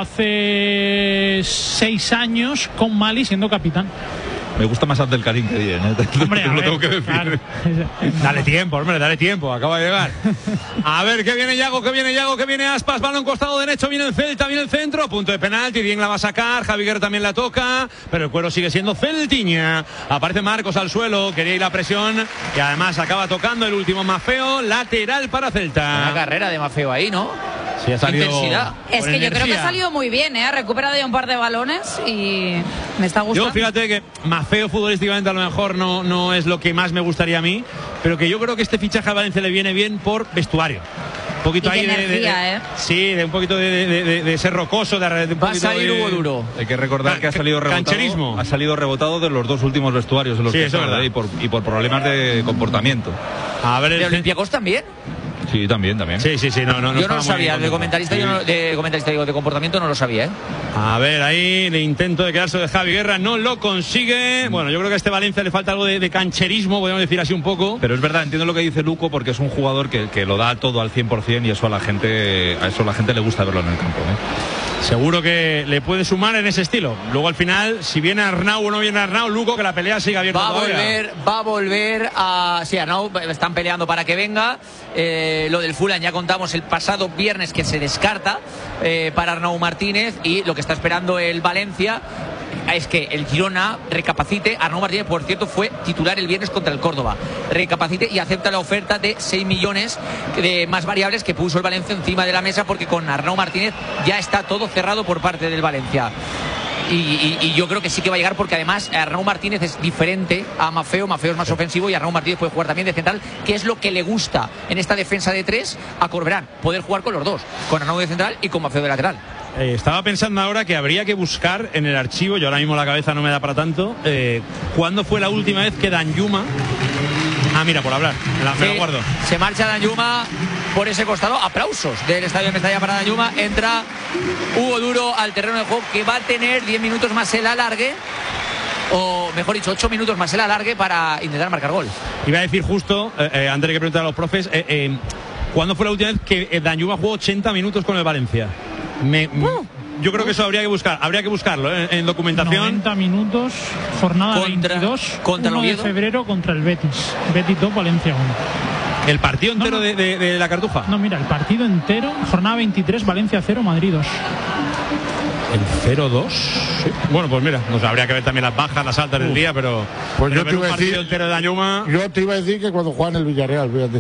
hace 6 años con Mali siendo capitán. Me gusta más Abdelkarim que Dien, Hombre, lo tengo que decir. Claro. Dale tiempo, acaba de llegar. A ver, que viene Yago, que viene Aspas, balón costado derecho, viene el Celta, viene el centro, punto de penalti, Dien la va a sacar, Javi Guerra también la toca, pero el cuero sigue siendo celtiña. Aparece Marcos al suelo, quería ir la presión y además acaba tocando el último Maffeo, lateral para Celta. Una carrera de Maffeo ahí, ¿no? Sí, ha salido. Intensidad. Es que yo creo que ha salido muy bien, ha recuperado ya un par de balones y me está gustando. Yo fíjate que Maffeo futbolísticamente a lo mejor no es lo que más me gustaría a mí, pero que yo creo que este fichaje a Valencia le viene bien por vestuario. Un poquito ahí sí, de un poquito de ser rocoso, de un va a salir Hugo Duro. Hay que recordar que ha salido rebotado de los dos últimos vestuarios en los que está, y por problemas de comportamiento. A ver, ¿de Olympiacos también? Sí, también. Sí, no. Yo no lo sabía, de comentarista, de comportamiento no lo sabía, A ver, ahí el intento de quedarse de Javi Guerra no lo consigue. Bueno, yo creo que a este Valencia le falta algo de cancherismo, podemos decir así un poco. Pero es verdad, entiendo lo que dice Luco, porque es un jugador que lo da todo al 100% y eso a la gente le gusta verlo en el campo, Seguro que le puede sumar en ese estilo. Luego al final, si viene Arnau o no viene Arnau, Luco, que la pelea siga abierta. Va a volver a... Sí, Arnau están peleando para que venga. Lo del Fulham ya contamos el pasado viernes que se descarta para Arnau Martínez, y lo que está esperando el Valencia es que el Girona recapacite. Arnau Martínez, por cierto, fue titular el viernes contra el Córdoba. Recapacite y acepta la oferta de 6 millones de más variables que puso el Valencia encima de la mesa, porque con Arnau Martínez ya está todo cerrado por parte del Valencia. Y yo creo que sí que va a llegar, porque además Arnau Martínez es diferente a Maffeo. Maffeo es más ofensivo y Arnau Martínez puede jugar también de central, que es lo que le gusta en esta defensa de 3 a Corberán, poder jugar con los dos, con Arnau de central y con Maffeo de lateral. Estaba pensando ahora que habría que buscar en el archivo, yo ahora mismo la cabeza no me da para tanto, ¿cuándo fue la última vez que Danjuma... mira, por hablar, me lo guardo. Se marcha Danjuma por ese costado. Aplausos del estadio de Mestalla para Danjuma. Entra Hugo Duro al terreno de juego, que va a tener 10 minutos más el alargue, o mejor dicho 8 minutos más el alargue, para intentar marcar gol. Iba a decir justo, antes de que preguntar a los profes, ¿cuándo fue la última vez que Danjuma jugó 80 minutos con el Valencia? Yo creo que eso habría que buscarlo en documentación. 90 minutos, jornada 22, contra 1 de febrero contra el Betis. Betis 2, Valencia 1. ¿El partido entero de la Cartuja? No, mira, el partido entero, jornada 23, Valencia 0, Madrid 2. El 0-2. Sí. Bueno, pues mira, nos habría que ver también las bajas, las altas del día, pero pues yo te iba a decir entero de Danjuma. Yo te iba a decir que cuando juegan el Villarreal, fíjate.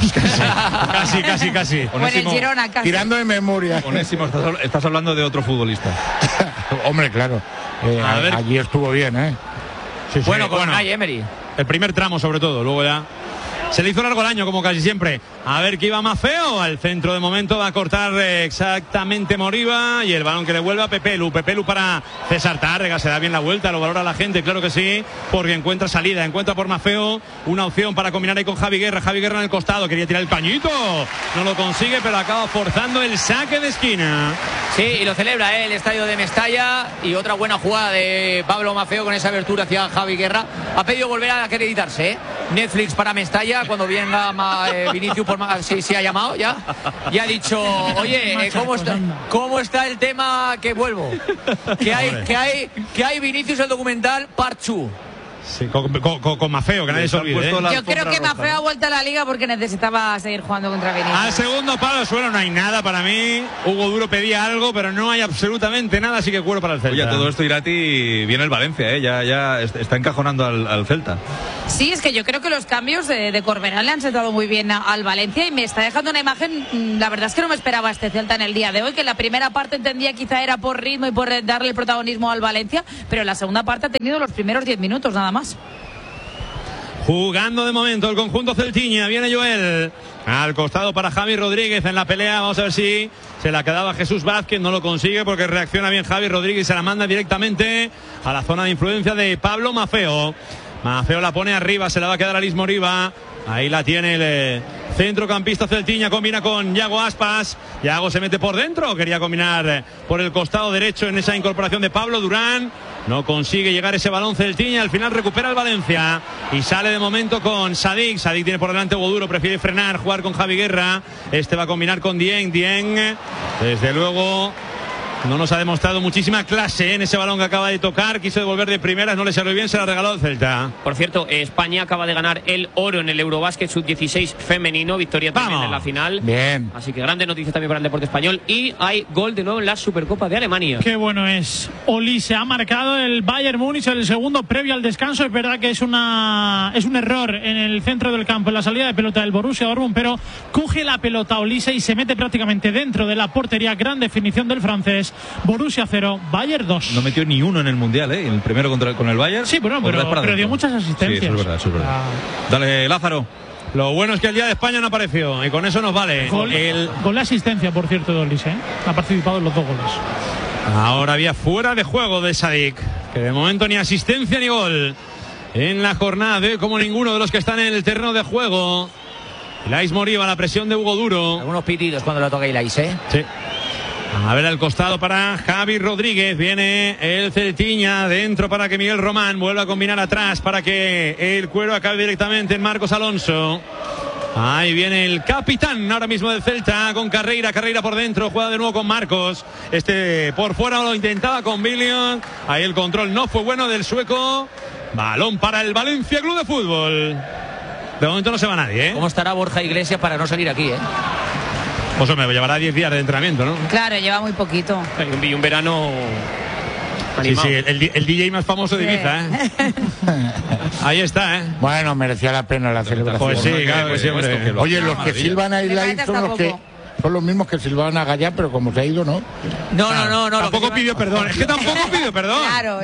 Casi. Bueno, en Girona, casi. Tirando de memoria. Onésimo, estás hablando de otro futbolista. Hombre, claro. A ver. Allí estuvo bien, ¿eh? Sí, bueno, con Unai Emery. El primer tramo, sobre todo, luego ya. Se le hizo largo el año, como casi siempre. A ver que iba Maffeo. Al centro de momento va a cortar exactamente Moriba. Y el balón que devuelve a Pepelu. Pepelu para César Tárrega. Se da bien la vuelta, lo valora la gente, claro que sí. Porque encuentra salida, encuentra por Maffeo una opción para combinar ahí con Javi Guerra. Javi Guerra en el costado, quería tirar el cañito. No lo consigue, pero acaba forzando el saque de esquina. Sí, y lo celebra el estadio de Mestalla. Y otra buena jugada de Pablo Maffeo con esa abertura hacia Javi Guerra. Ha pedido volver a acreditarse, ¿eh? Netflix para Mestalla. Cuando venga Vinicius por sí ha llamado ya y ha dicho, oye, ¿cómo está el tema que vuelvo? Que hay Vinicius el documental Parchu. Sí, con Maffeo, que nadie se olvide. Yo creo que Maffeo ha vuelto a la liga porque necesitaba seguir jugando contra Vinicius. Al segundo palo suelo no hay nada para mí. Hugo Duro pedía algo, pero no hay absolutamente nada, así que cuero para el Celta. Oye, todo esto, Irati, viene el Valencia, ya está encajonando al Celta. Sí, es que yo creo que los cambios de Corberán le han sentado muy bien al Valencia y me está dejando una imagen, la verdad es que no me esperaba este Celta en el día de hoy, que la primera parte entendía quizá era por ritmo y por darle el protagonismo al Valencia, pero la segunda parte ha tenido los primeros 10 minutos nada más. Jugando de momento el conjunto celtiña, viene Joel al costado para Javi Rodríguez en la pelea. Vamos a ver si se la quedaba Jesús Vázquez, no lo consigue porque reacciona bien Javi Rodríguez y se la manda directamente a la zona de influencia de Pablo Maffeo. Maffeo la pone arriba, se la va a quedar a Liz Moriba. Ahí la tiene el centrocampista celtiña, combina con Yago Aspas. Yago se mete por dentro, quería combinar por el costado derecho en esa incorporación de Pablo Durán. No consigue llegar ese balón celtiña, al final recupera el Valencia y sale de momento con Sadik. Sadik tiene por delante Hugo Duro, prefiere frenar, jugar con Javi Guerra. Este va a combinar con Dieng. Dieng, desde luego, no nos ha demostrado muchísima clase en ese balón que acaba de tocar. Quiso devolver de primeras, no le salió bien, se la regaló el Celta. Por cierto, España acaba de ganar el oro en el Eurobásquet Sub-16 femenino. Victoria también en la final. Bien. Así que grande noticia también para el deporte español. Y hay gol de nuevo en la Supercopa de Alemania. Qué bueno es. Olise ha marcado el Bayern Múnich el segundo previo al descanso. Es verdad que es un error en el centro del campo, en la salida de pelota del Borussia Dortmund, pero coge la pelota Olise y se mete prácticamente dentro de la portería. Gran definición del francés. Borussia 0, Bayern 2. No metió ni uno en el Mundial, ¿eh? En el primero con el Bayern. Sí, bueno, pero dio muchas asistencias. Sí, eso es verdad. Dale, Lázaro. Lo bueno es que el día de España no apareció y con eso nos vale. Gol de asistencia, por cierto, de Olise, ¿eh? Ha participado en los 2 goles. Ahora había fuera de juego de Sadik, que de momento ni asistencia ni gol en la jornada de hoy, como ninguno de los que están en el terreno de juego. Ilais Moriba, la presión de Hugo Duro. Algunos pitidos cuando lo toca Ilais, ¿eh? Sí. A ver al costado para Javi Rodríguez. Viene el Celtiña dentro para que Miguel Román vuelva a combinar atrás para que el cuero acabe directamente en Marcos Alonso. Ahí viene el capitán ahora mismo del Celta con Carreira por dentro, juega de nuevo con Marcos. Este por fuera lo intentaba con Billion. Ahí el control no fue bueno del sueco. Balón para el Valencia Club de Fútbol. De momento no se va nadie, ¿eh? ¿Cómo estará Borja Iglesias para no salir aquí, eh? Pues me llevará 10 días de entrenamiento, ¿no? Claro, lleva muy poquito. Y un verano animado. Sí, el DJ más famoso de Ibiza, ¿eh? Ahí está, ¿eh? Bueno, merecía la pena la celebración. Pues sí, claro que sí, hombre. Oye, los que silban a Ilais son los mismos que silbaban a Gallá, pero como se ha ido, ¿no. No. Tampoco pidió perdón. Es que tampoco pidió perdón. Claro,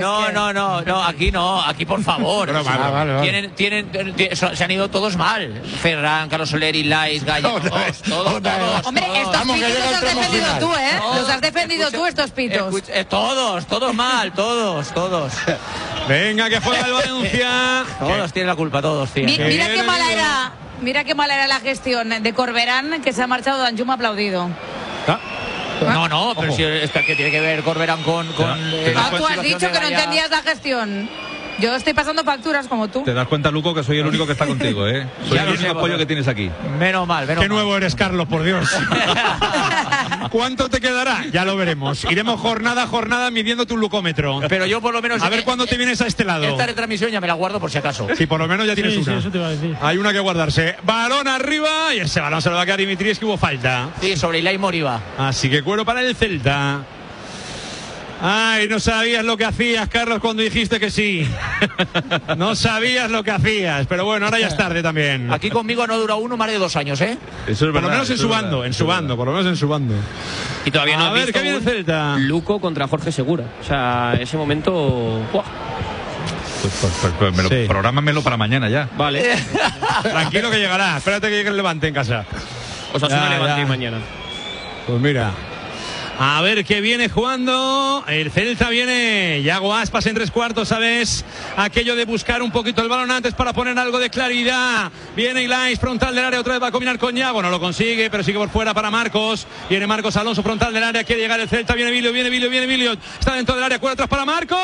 no, aquí por favor. Vale. Se han ido todos mal. Ferran, Carlos Soler, Ilais, Gallá, todos. Hombre, estos pitos los has defendido tú, ¿eh? Los has defendido tú, estos pitos. Todos mal, todos. Venga, que juega el Valencia. Todos tienen la culpa, todos, tío. Mira qué mala era la gestión de Corberán, que se ha marchado Danjuma aplaudido. No, pero si que tiene que ver Corberán con tú has dicho que no entendías la gestión. Yo estoy pasando facturas como tú. Te das cuenta, Luco, que soy el único que está contigo, ¿eh? Soy el único apoyo que tienes aquí. Menos mal. Qué nuevo eres, Carlos, por Dios. ¿Cuánto te quedará? Ya lo veremos. Iremos jornada a jornada midiendo tu lucómetro. Pero yo por lo menos... A ver cuándo te vienes a este lado. Esta retransmisión ya me la guardo por si acaso. Sí, por lo menos ya tienes una. Sí, eso te iba a decir. Hay una que guardarse. Balón arriba y ese balón se lo va a quedar Dimitri, es que hubo falta. Sí, sobre Ilais Moriba. Así que cuero para el Celta. Ay, no sabías lo que hacías, Carlos, cuando dijiste que sí. No sabías lo que hacías, pero bueno, ahora ya es tarde también. Aquí conmigo no dura uno más de 2 años, ¿eh? Eso es verdad, por lo menos en su bando, por lo menos en su bando. Y todavía no a ver, ¿qué viene el Celta? Luco contra Jorge Segura. O sea, ese momento... ¡buah! Pues prográmamelo para mañana ya. Vale. Tranquilo que llegará. Espérate que llegue el Levante en casa. Osasuna Levante mañana. Pues mira. A ver qué viene jugando. El Celta viene. Yago Aspas en 3/4, ¿sabes? Aquello de buscar un poquito el balón antes para poner algo de claridad. Viene Ilais, frontal del área, otra vez va a combinar con Yago. No lo consigue, pero sigue por fuera para Marcos. Viene Marcos Alonso, frontal del área. Quiere llegar el Celta. Viene Vilio. Está dentro del área, cuerda atrás para Marcos.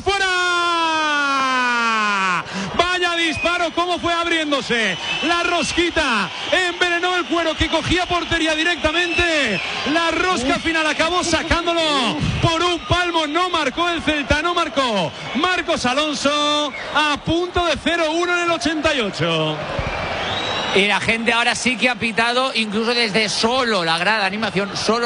¡Fuera! Vaya disparo, cómo fue abriéndose. La rosquita envenenó el cuero que cogía portería directamente. La rosca final acabó sacándolo por un palmo. No marcó el Celta, no marcó Marcos Alonso, a punto de 0-1 en el 88. Y la gente ahora sí que ha pitado, incluso desde solo la gran animación,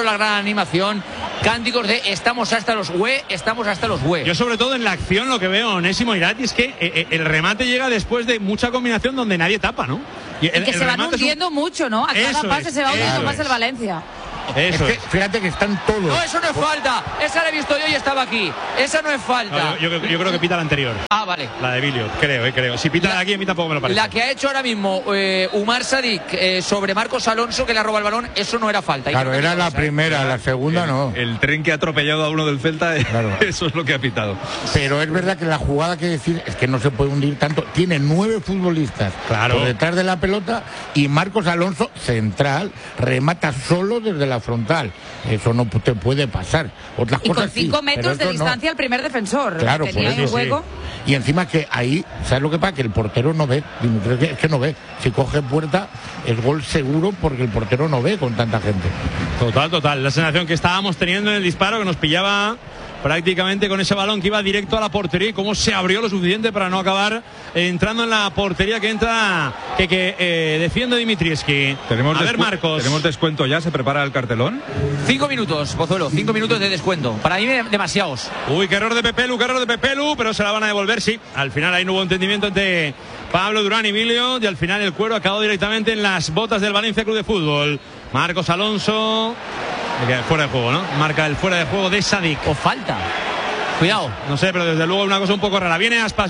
cánticos de estamos hasta los hue. Yo sobre todo en la acción lo que veo, Onésimo Irati, es que el remate llega después de mucha combinación donde nadie tapa, ¿no? Y que se van hundiendo mucho, ¿no? A cada pase se va hundiendo más el Valencia. Eso es que, fíjate que están todos. No, eso no es falta. Esa la he visto yo y estaba aquí. Esa no es falta. No, yo creo que pita la anterior. Ah, vale. La de Vilio, creo. Si pita la de aquí, a mí tampoco me lo parece. La que ha hecho ahora mismo Umar Sadik sobre Marcos Alonso, que le roba el balón, eso no era falta. Claro, era la primera, la segunda no. El tren que ha atropellado a uno del Celta, claro. Eso es lo que ha pitado. Pero es verdad que la jugada que decir es que no se puede hundir tanto. Tiene 9 futbolistas por detrás de la pelota y Marcos Alonso, central, remata solo desde la frontal. Eso no te puede pasar. Otras y cosas con 5 metros de distancia al primer defensor. Claro, tenía por eso, un hueco. Sí. Y encima que ahí, ¿sabes lo que pasa? Que el portero no ve. Es que no ve. Si coge puerta, es gol seguro porque el portero no ve con tanta gente. Total. La sensación que estábamos teniendo en el disparo, que nos pillaba prácticamente con ese balón que iba directo a la portería y cómo se abrió lo suficiente para no acabar entrando en la portería que entra que defiende Dimitrievski. A ver, Marcos. ¿Tenemos descuento ya? ¿Se prepara el cartelón? 5 minutos, Pozuelo, 5 minutos de descuento. Para mí demasiados. Uy, qué error de Pepelu, pero se la van a devolver, sí. Al final ahí no hubo entendimiento entre Pablo Durán y Vilio y al final el cuero acabó directamente en las botas del Valencia Club de Fútbol. Marcos Alonso, fuera de juego, ¿no? Marca el fuera de juego de Sadik. O falta. Cuidado. No sé, pero desde luego una cosa un poco rara. Viene Aspas.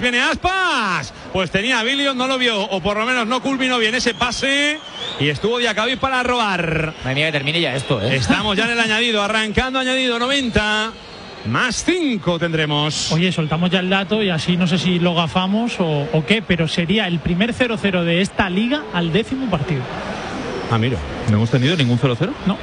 Pues tenía a Vilio, no lo vio, o por lo menos no culminó bien ese pase. Y estuvo Diacabí para robar. Madre mía, que termine ya esto, ¿eh? Estamos ya en el añadido, arrancando añadido 90. Más 5 tendremos. Oye, soltamos ya el dato y así no sé si lo gafamos o qué, pero sería el primer 0-0 de esta liga al 10º partido. Ah, mira. ¿No hemos tenido ningún 0-0? No.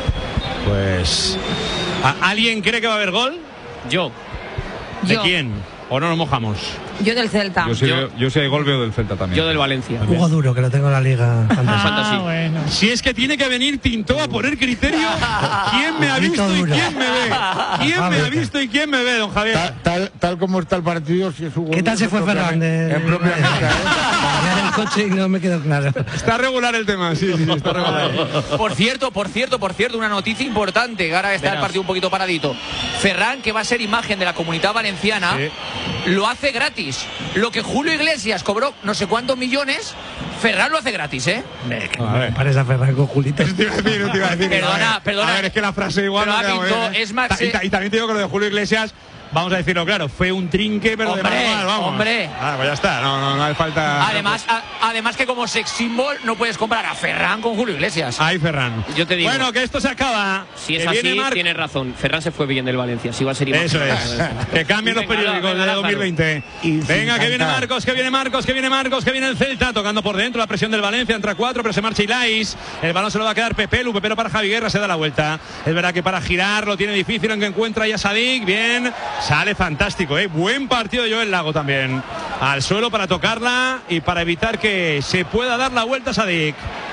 Pues... ¿Alguien cree que va a haber gol? Yo. ¿De quién? ¿O no nos mojamos? Yo del Celta. Yo si hay gol veo del Celta también. Yo del Valencia. Juego duro, que lo tengo en la liga. Bueno. Si es que tiene que venir Tinto a poner criterio. ¿Quién me ha visto y quién me ve? ¿Quién me ha visto y quién me ve, don Javier? Tal como está el partido, si es un gol. ¿Qué tal se fue Fernández? En propia meta, el coche y no me quedó claro. Está regular el tema, sí, está regular. Por cierto, una noticia importante. Ahora está el partido un poquito paradito. Ferran, que va a ser imagen de la Comunidad Valenciana, lo hace gratis. Lo que Julio Iglesias cobró no sé cuántos millones, Ferran lo hace gratis, ¿eh? Parece a Ferran con Julito. Te iba a decir. Perdona. A ver, es que la frase igual. Es más. Y también te digo que lo de Julio Iglesias, vamos a decirlo claro, fue un trinque, pero hombre, de mal, vamos. Hombre. Pues ya está, no hay falta. Además que como sex symbol no puedes comparar a Ferran con Julio Iglesias. Ay, Ferran. Yo te digo. Bueno, que esto se acaba. Si es así, tienes razón. Ferran se fue bien del Valencia. Si va a ser imagen. Eso es. Que cambien los periódicos de 2020. Venga, que viene Marcos, que viene el Celta, tocando por dentro la presión del Valencia, entra 4, pero se marcha Ilais. El balón se lo va a quedar Pepelu para Javi Guerra, se da la vuelta. Es verdad que para girar lo tiene difícil, aunque encuentra ya Sadik. Bien, sale fantástico, buen partido de Joel Lago también. Al suelo para tocarla y para evitar que se pueda dar la vuelta a Sadik.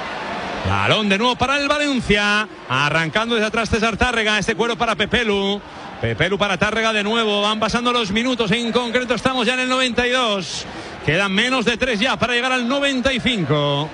Balón de nuevo para el Valencia, arrancando desde atrás César Tárrega, este cuero para Pepelu para Tárrega de nuevo. Van pasando los minutos, en concreto estamos ya en el 92, quedan menos de 3 ya para llegar al 95.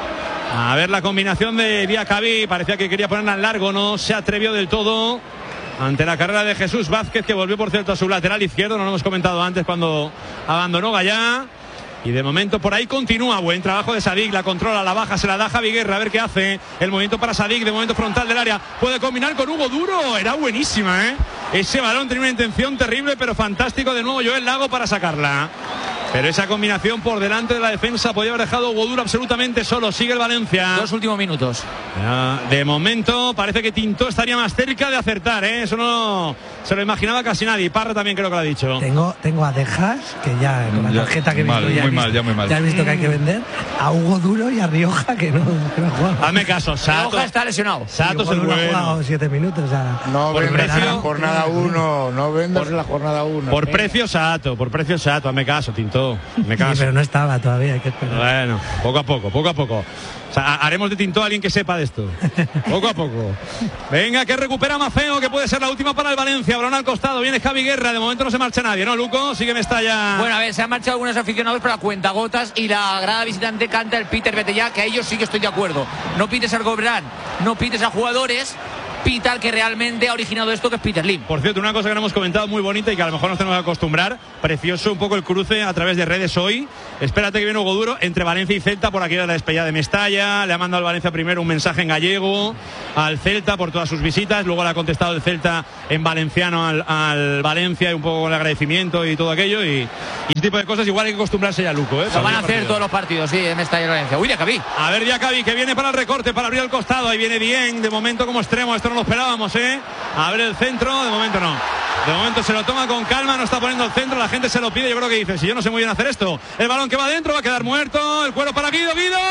A ver la combinación de Diacabí, parecía que quería ponerla en largo, no se atrevió del todo. ante la carrera de Jesús Vázquez, que volvió por cierto a su lateral izquierdo, no lo hemos comentado antes cuando abandonó Gallá. Y de momento por ahí continúa. Buen trabajo de Sadik, la controla, la baja, se la da Javi Guerra, a ver qué hace. El movimiento para Sadik, de momento frontal del área. Puede combinar con Hugo Duro, era buenísima, ¿eh? Ese balón tenía una intención terrible, pero fantástico de nuevo Joel Lago para sacarla. Pero esa combinación por delante de la defensa podía haber dejado a Hugo Duro absolutamente solo. Sigue el Valencia. 2 últimos minutos. De momento parece que Tintó estaría más cerca de acertar, ¿eh? Eso no se lo imaginaba casi nadie. Parra también creo que lo ha dicho. Tengo a Dejas, que ya con la tarjeta que he visto muy mal. Ya he visto que hay que vender. A Hugo Duro y a Rioja, que no ha jugado. Hazme caso, Sato. Rioja está lesionado. Sato es el bueno. Ha jugado 7 minutos. O sea, no por vendas precio, la jornada 1. No vendas la jornada 1. Por precio Sato. Hazme caso, Tintó. Me caso. Sí, pero no estaba todavía, hay que esperar. Bueno, poco a poco. O sea, haremos de Tintó a alguien que sepa de esto. Poco a poco. Venga, que recupera Mafeo, que puede ser la última para el Valencia. Balón al costado, viene Javi Guerra. De momento no se marcha nadie, ¿no, Luco? Sigue Mestalla. Bueno, a ver, se han marchado algunos aficionados para cuentagotas y la grada visitante canta el Peter, vete ya, que a ellos sí que estoy de acuerdo. No pites al Gobran, no pites a jugadores. Pita al que realmente ha originado esto, que es Peter Lim. Por cierto, una cosa que no hemos comentado muy bonita y que a lo mejor nos tenemos que acostumbrar. Precioso un poco el cruce a través de redes hoy. Espérate que viene Hugo Duro entre Valencia y Celta por aquí de la despedida de Mestalla. Le ha mandado al Valencia primero un mensaje en gallego al Celta por todas sus visitas. Luego le ha contestado el Celta en valenciano al Valencia y un poco con el agradecimiento y todo aquello. Y ese tipo de cosas igual hay que acostumbrarse ya, Luco, ¿eh? Lo van a hacer todos los partidos, sí, en Mestalla y Valencia. Uy, Diacabí. A ver, Diacabí, que viene para el recorte, para abrir al costado. Ahí viene bien, de momento como extremo. Esto no lo esperábamos, ¿eh? A ver el centro, de momento no. De momento se lo toma con calma, no está poniendo el centro, la gente se lo pide. Yo creo que dice, si yo no sé muy bien hacer esto. El balón que va adentro va a quedar muerto. El cuero para Guido.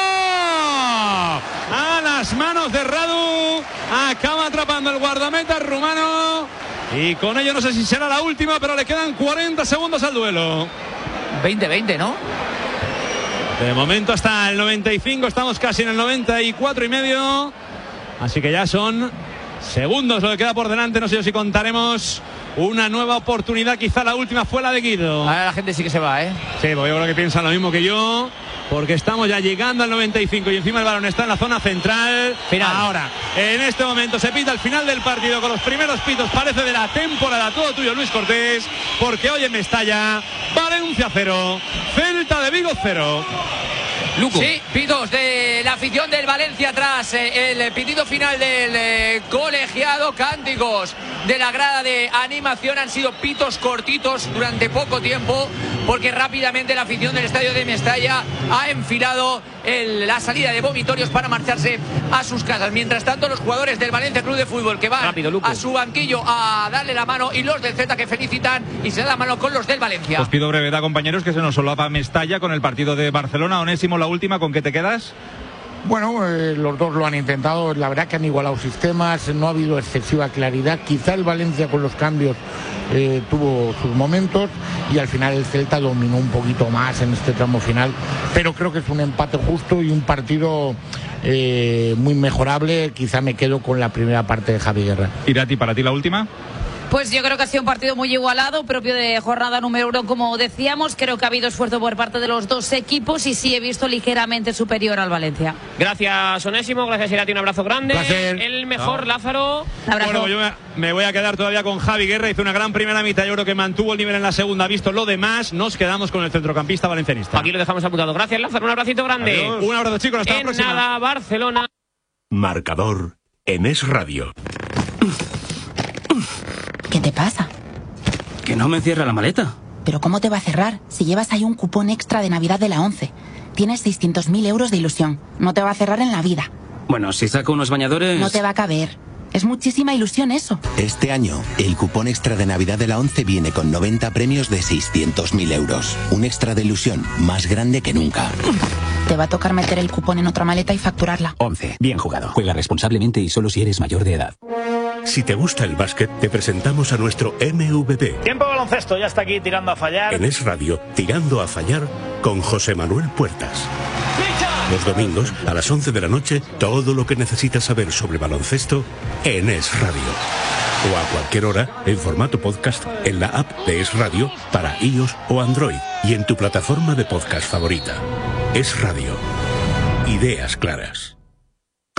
A las manos de Radu. Acaba atrapando el guardameta rumano. Y con ello no sé si será la última, pero le quedan 40 segundos al duelo. 20-20, ¿no? De momento hasta el 95, estamos casi en el 94 y medio. Así que ya son segundos lo que queda por delante. No sé si contaremos una nueva oportunidad, quizá la última fue la de Guido. Ahora la gente sí que se va, ¿eh? Sí, porque yo creo que piensan lo mismo que yo, porque estamos ya llegando al 95 y encima el balón está en la zona central. Final. Ahora, en este momento se pita el final del partido con los primeros pitos, parece de la temporada. Todo tuyo, Luis Cortés, porque hoy en Mestalla, Valencia 0, Celta de Vigo 0. Luco. Sí, pitos de la afición del Valencia tras el pitido final del colegiado. Cánticos de la grada de animación, han sido pitos cortitos durante poco tiempo, porque rápidamente la afición del estadio de Mestalla ha enfilado la salida de vomitorios para marcharse a sus casas. Mientras tanto, los jugadores del Valencia Club de Fútbol que van a su banquillo a darle la mano, y los del Celta que felicitan y se dan la mano con los del Valencia. Os pido brevedad, compañeros, que se nos solapa Mestalla con el partido de Barcelona. Onésimo, la última, ¿con qué te quedas? Bueno, los dos lo han intentado, la verdad que han igualado sistemas, no ha habido excesiva claridad. Quizá el Valencia con los cambios tuvo sus momentos y al final el Celta dominó un poquito más en este tramo final, pero creo que es un empate justo y un partido muy mejorable. Quizá me quedo con la primera parte de Javi Guerra. Irati, para ti la última. Pues yo creo que ha sido un partido muy igualado, propio de jornada número 1, como decíamos. Creo que ha habido esfuerzo por parte de los dos equipos y sí he visto ligeramente superior al Valencia. Gracias, Onésimo. Gracias, Irati. Un abrazo grande. Placer. El mejor, Lázaro. Abrazo. Bueno, yo me voy a quedar todavía con Javi Guerra. Hizo una gran primera mitad. Yo creo que mantuvo el nivel en la segunda. Visto lo demás, nos quedamos con el centrocampista valencianista. Aquí lo dejamos apuntado. Gracias, Lázaro. Un abracito grande. Adiós. Un abrazo, chicos. Hasta la próxima. Nada, Barcelona. Marcador en Es Radio. ¿Qué te pasa? Que no me cierra la maleta. ¿Pero cómo te va a cerrar? Si llevas ahí un cupón extra de Navidad de la 11. Tienes 600.000 euros de ilusión. No te va a cerrar en la vida. Bueno, si saco unos bañadores... No te va a caber. Es muchísima ilusión eso. Este año, el cupón extra de Navidad de la 11 viene con 90 premios de 600.000 euros. Un extra de ilusión más grande que nunca. Te va a tocar meter el cupón en otra maleta y facturarla. 11. Bien jugado. Juega responsablemente y solo si eres mayor de edad. Si te gusta el básquet, te presentamos a nuestro MVP. Tiempo de baloncesto, ya está aquí tirando a fallar. En Es Radio, tirando a fallar con José Manuel Puertas. Los domingos, a las 11 de la noche, todo lo que necesitas saber sobre baloncesto en Es Radio. O a cualquier hora, en formato podcast, en la app de Es Radio, para iOS o Android, y en tu plataforma de podcast favorita. Es Radio. Ideas claras.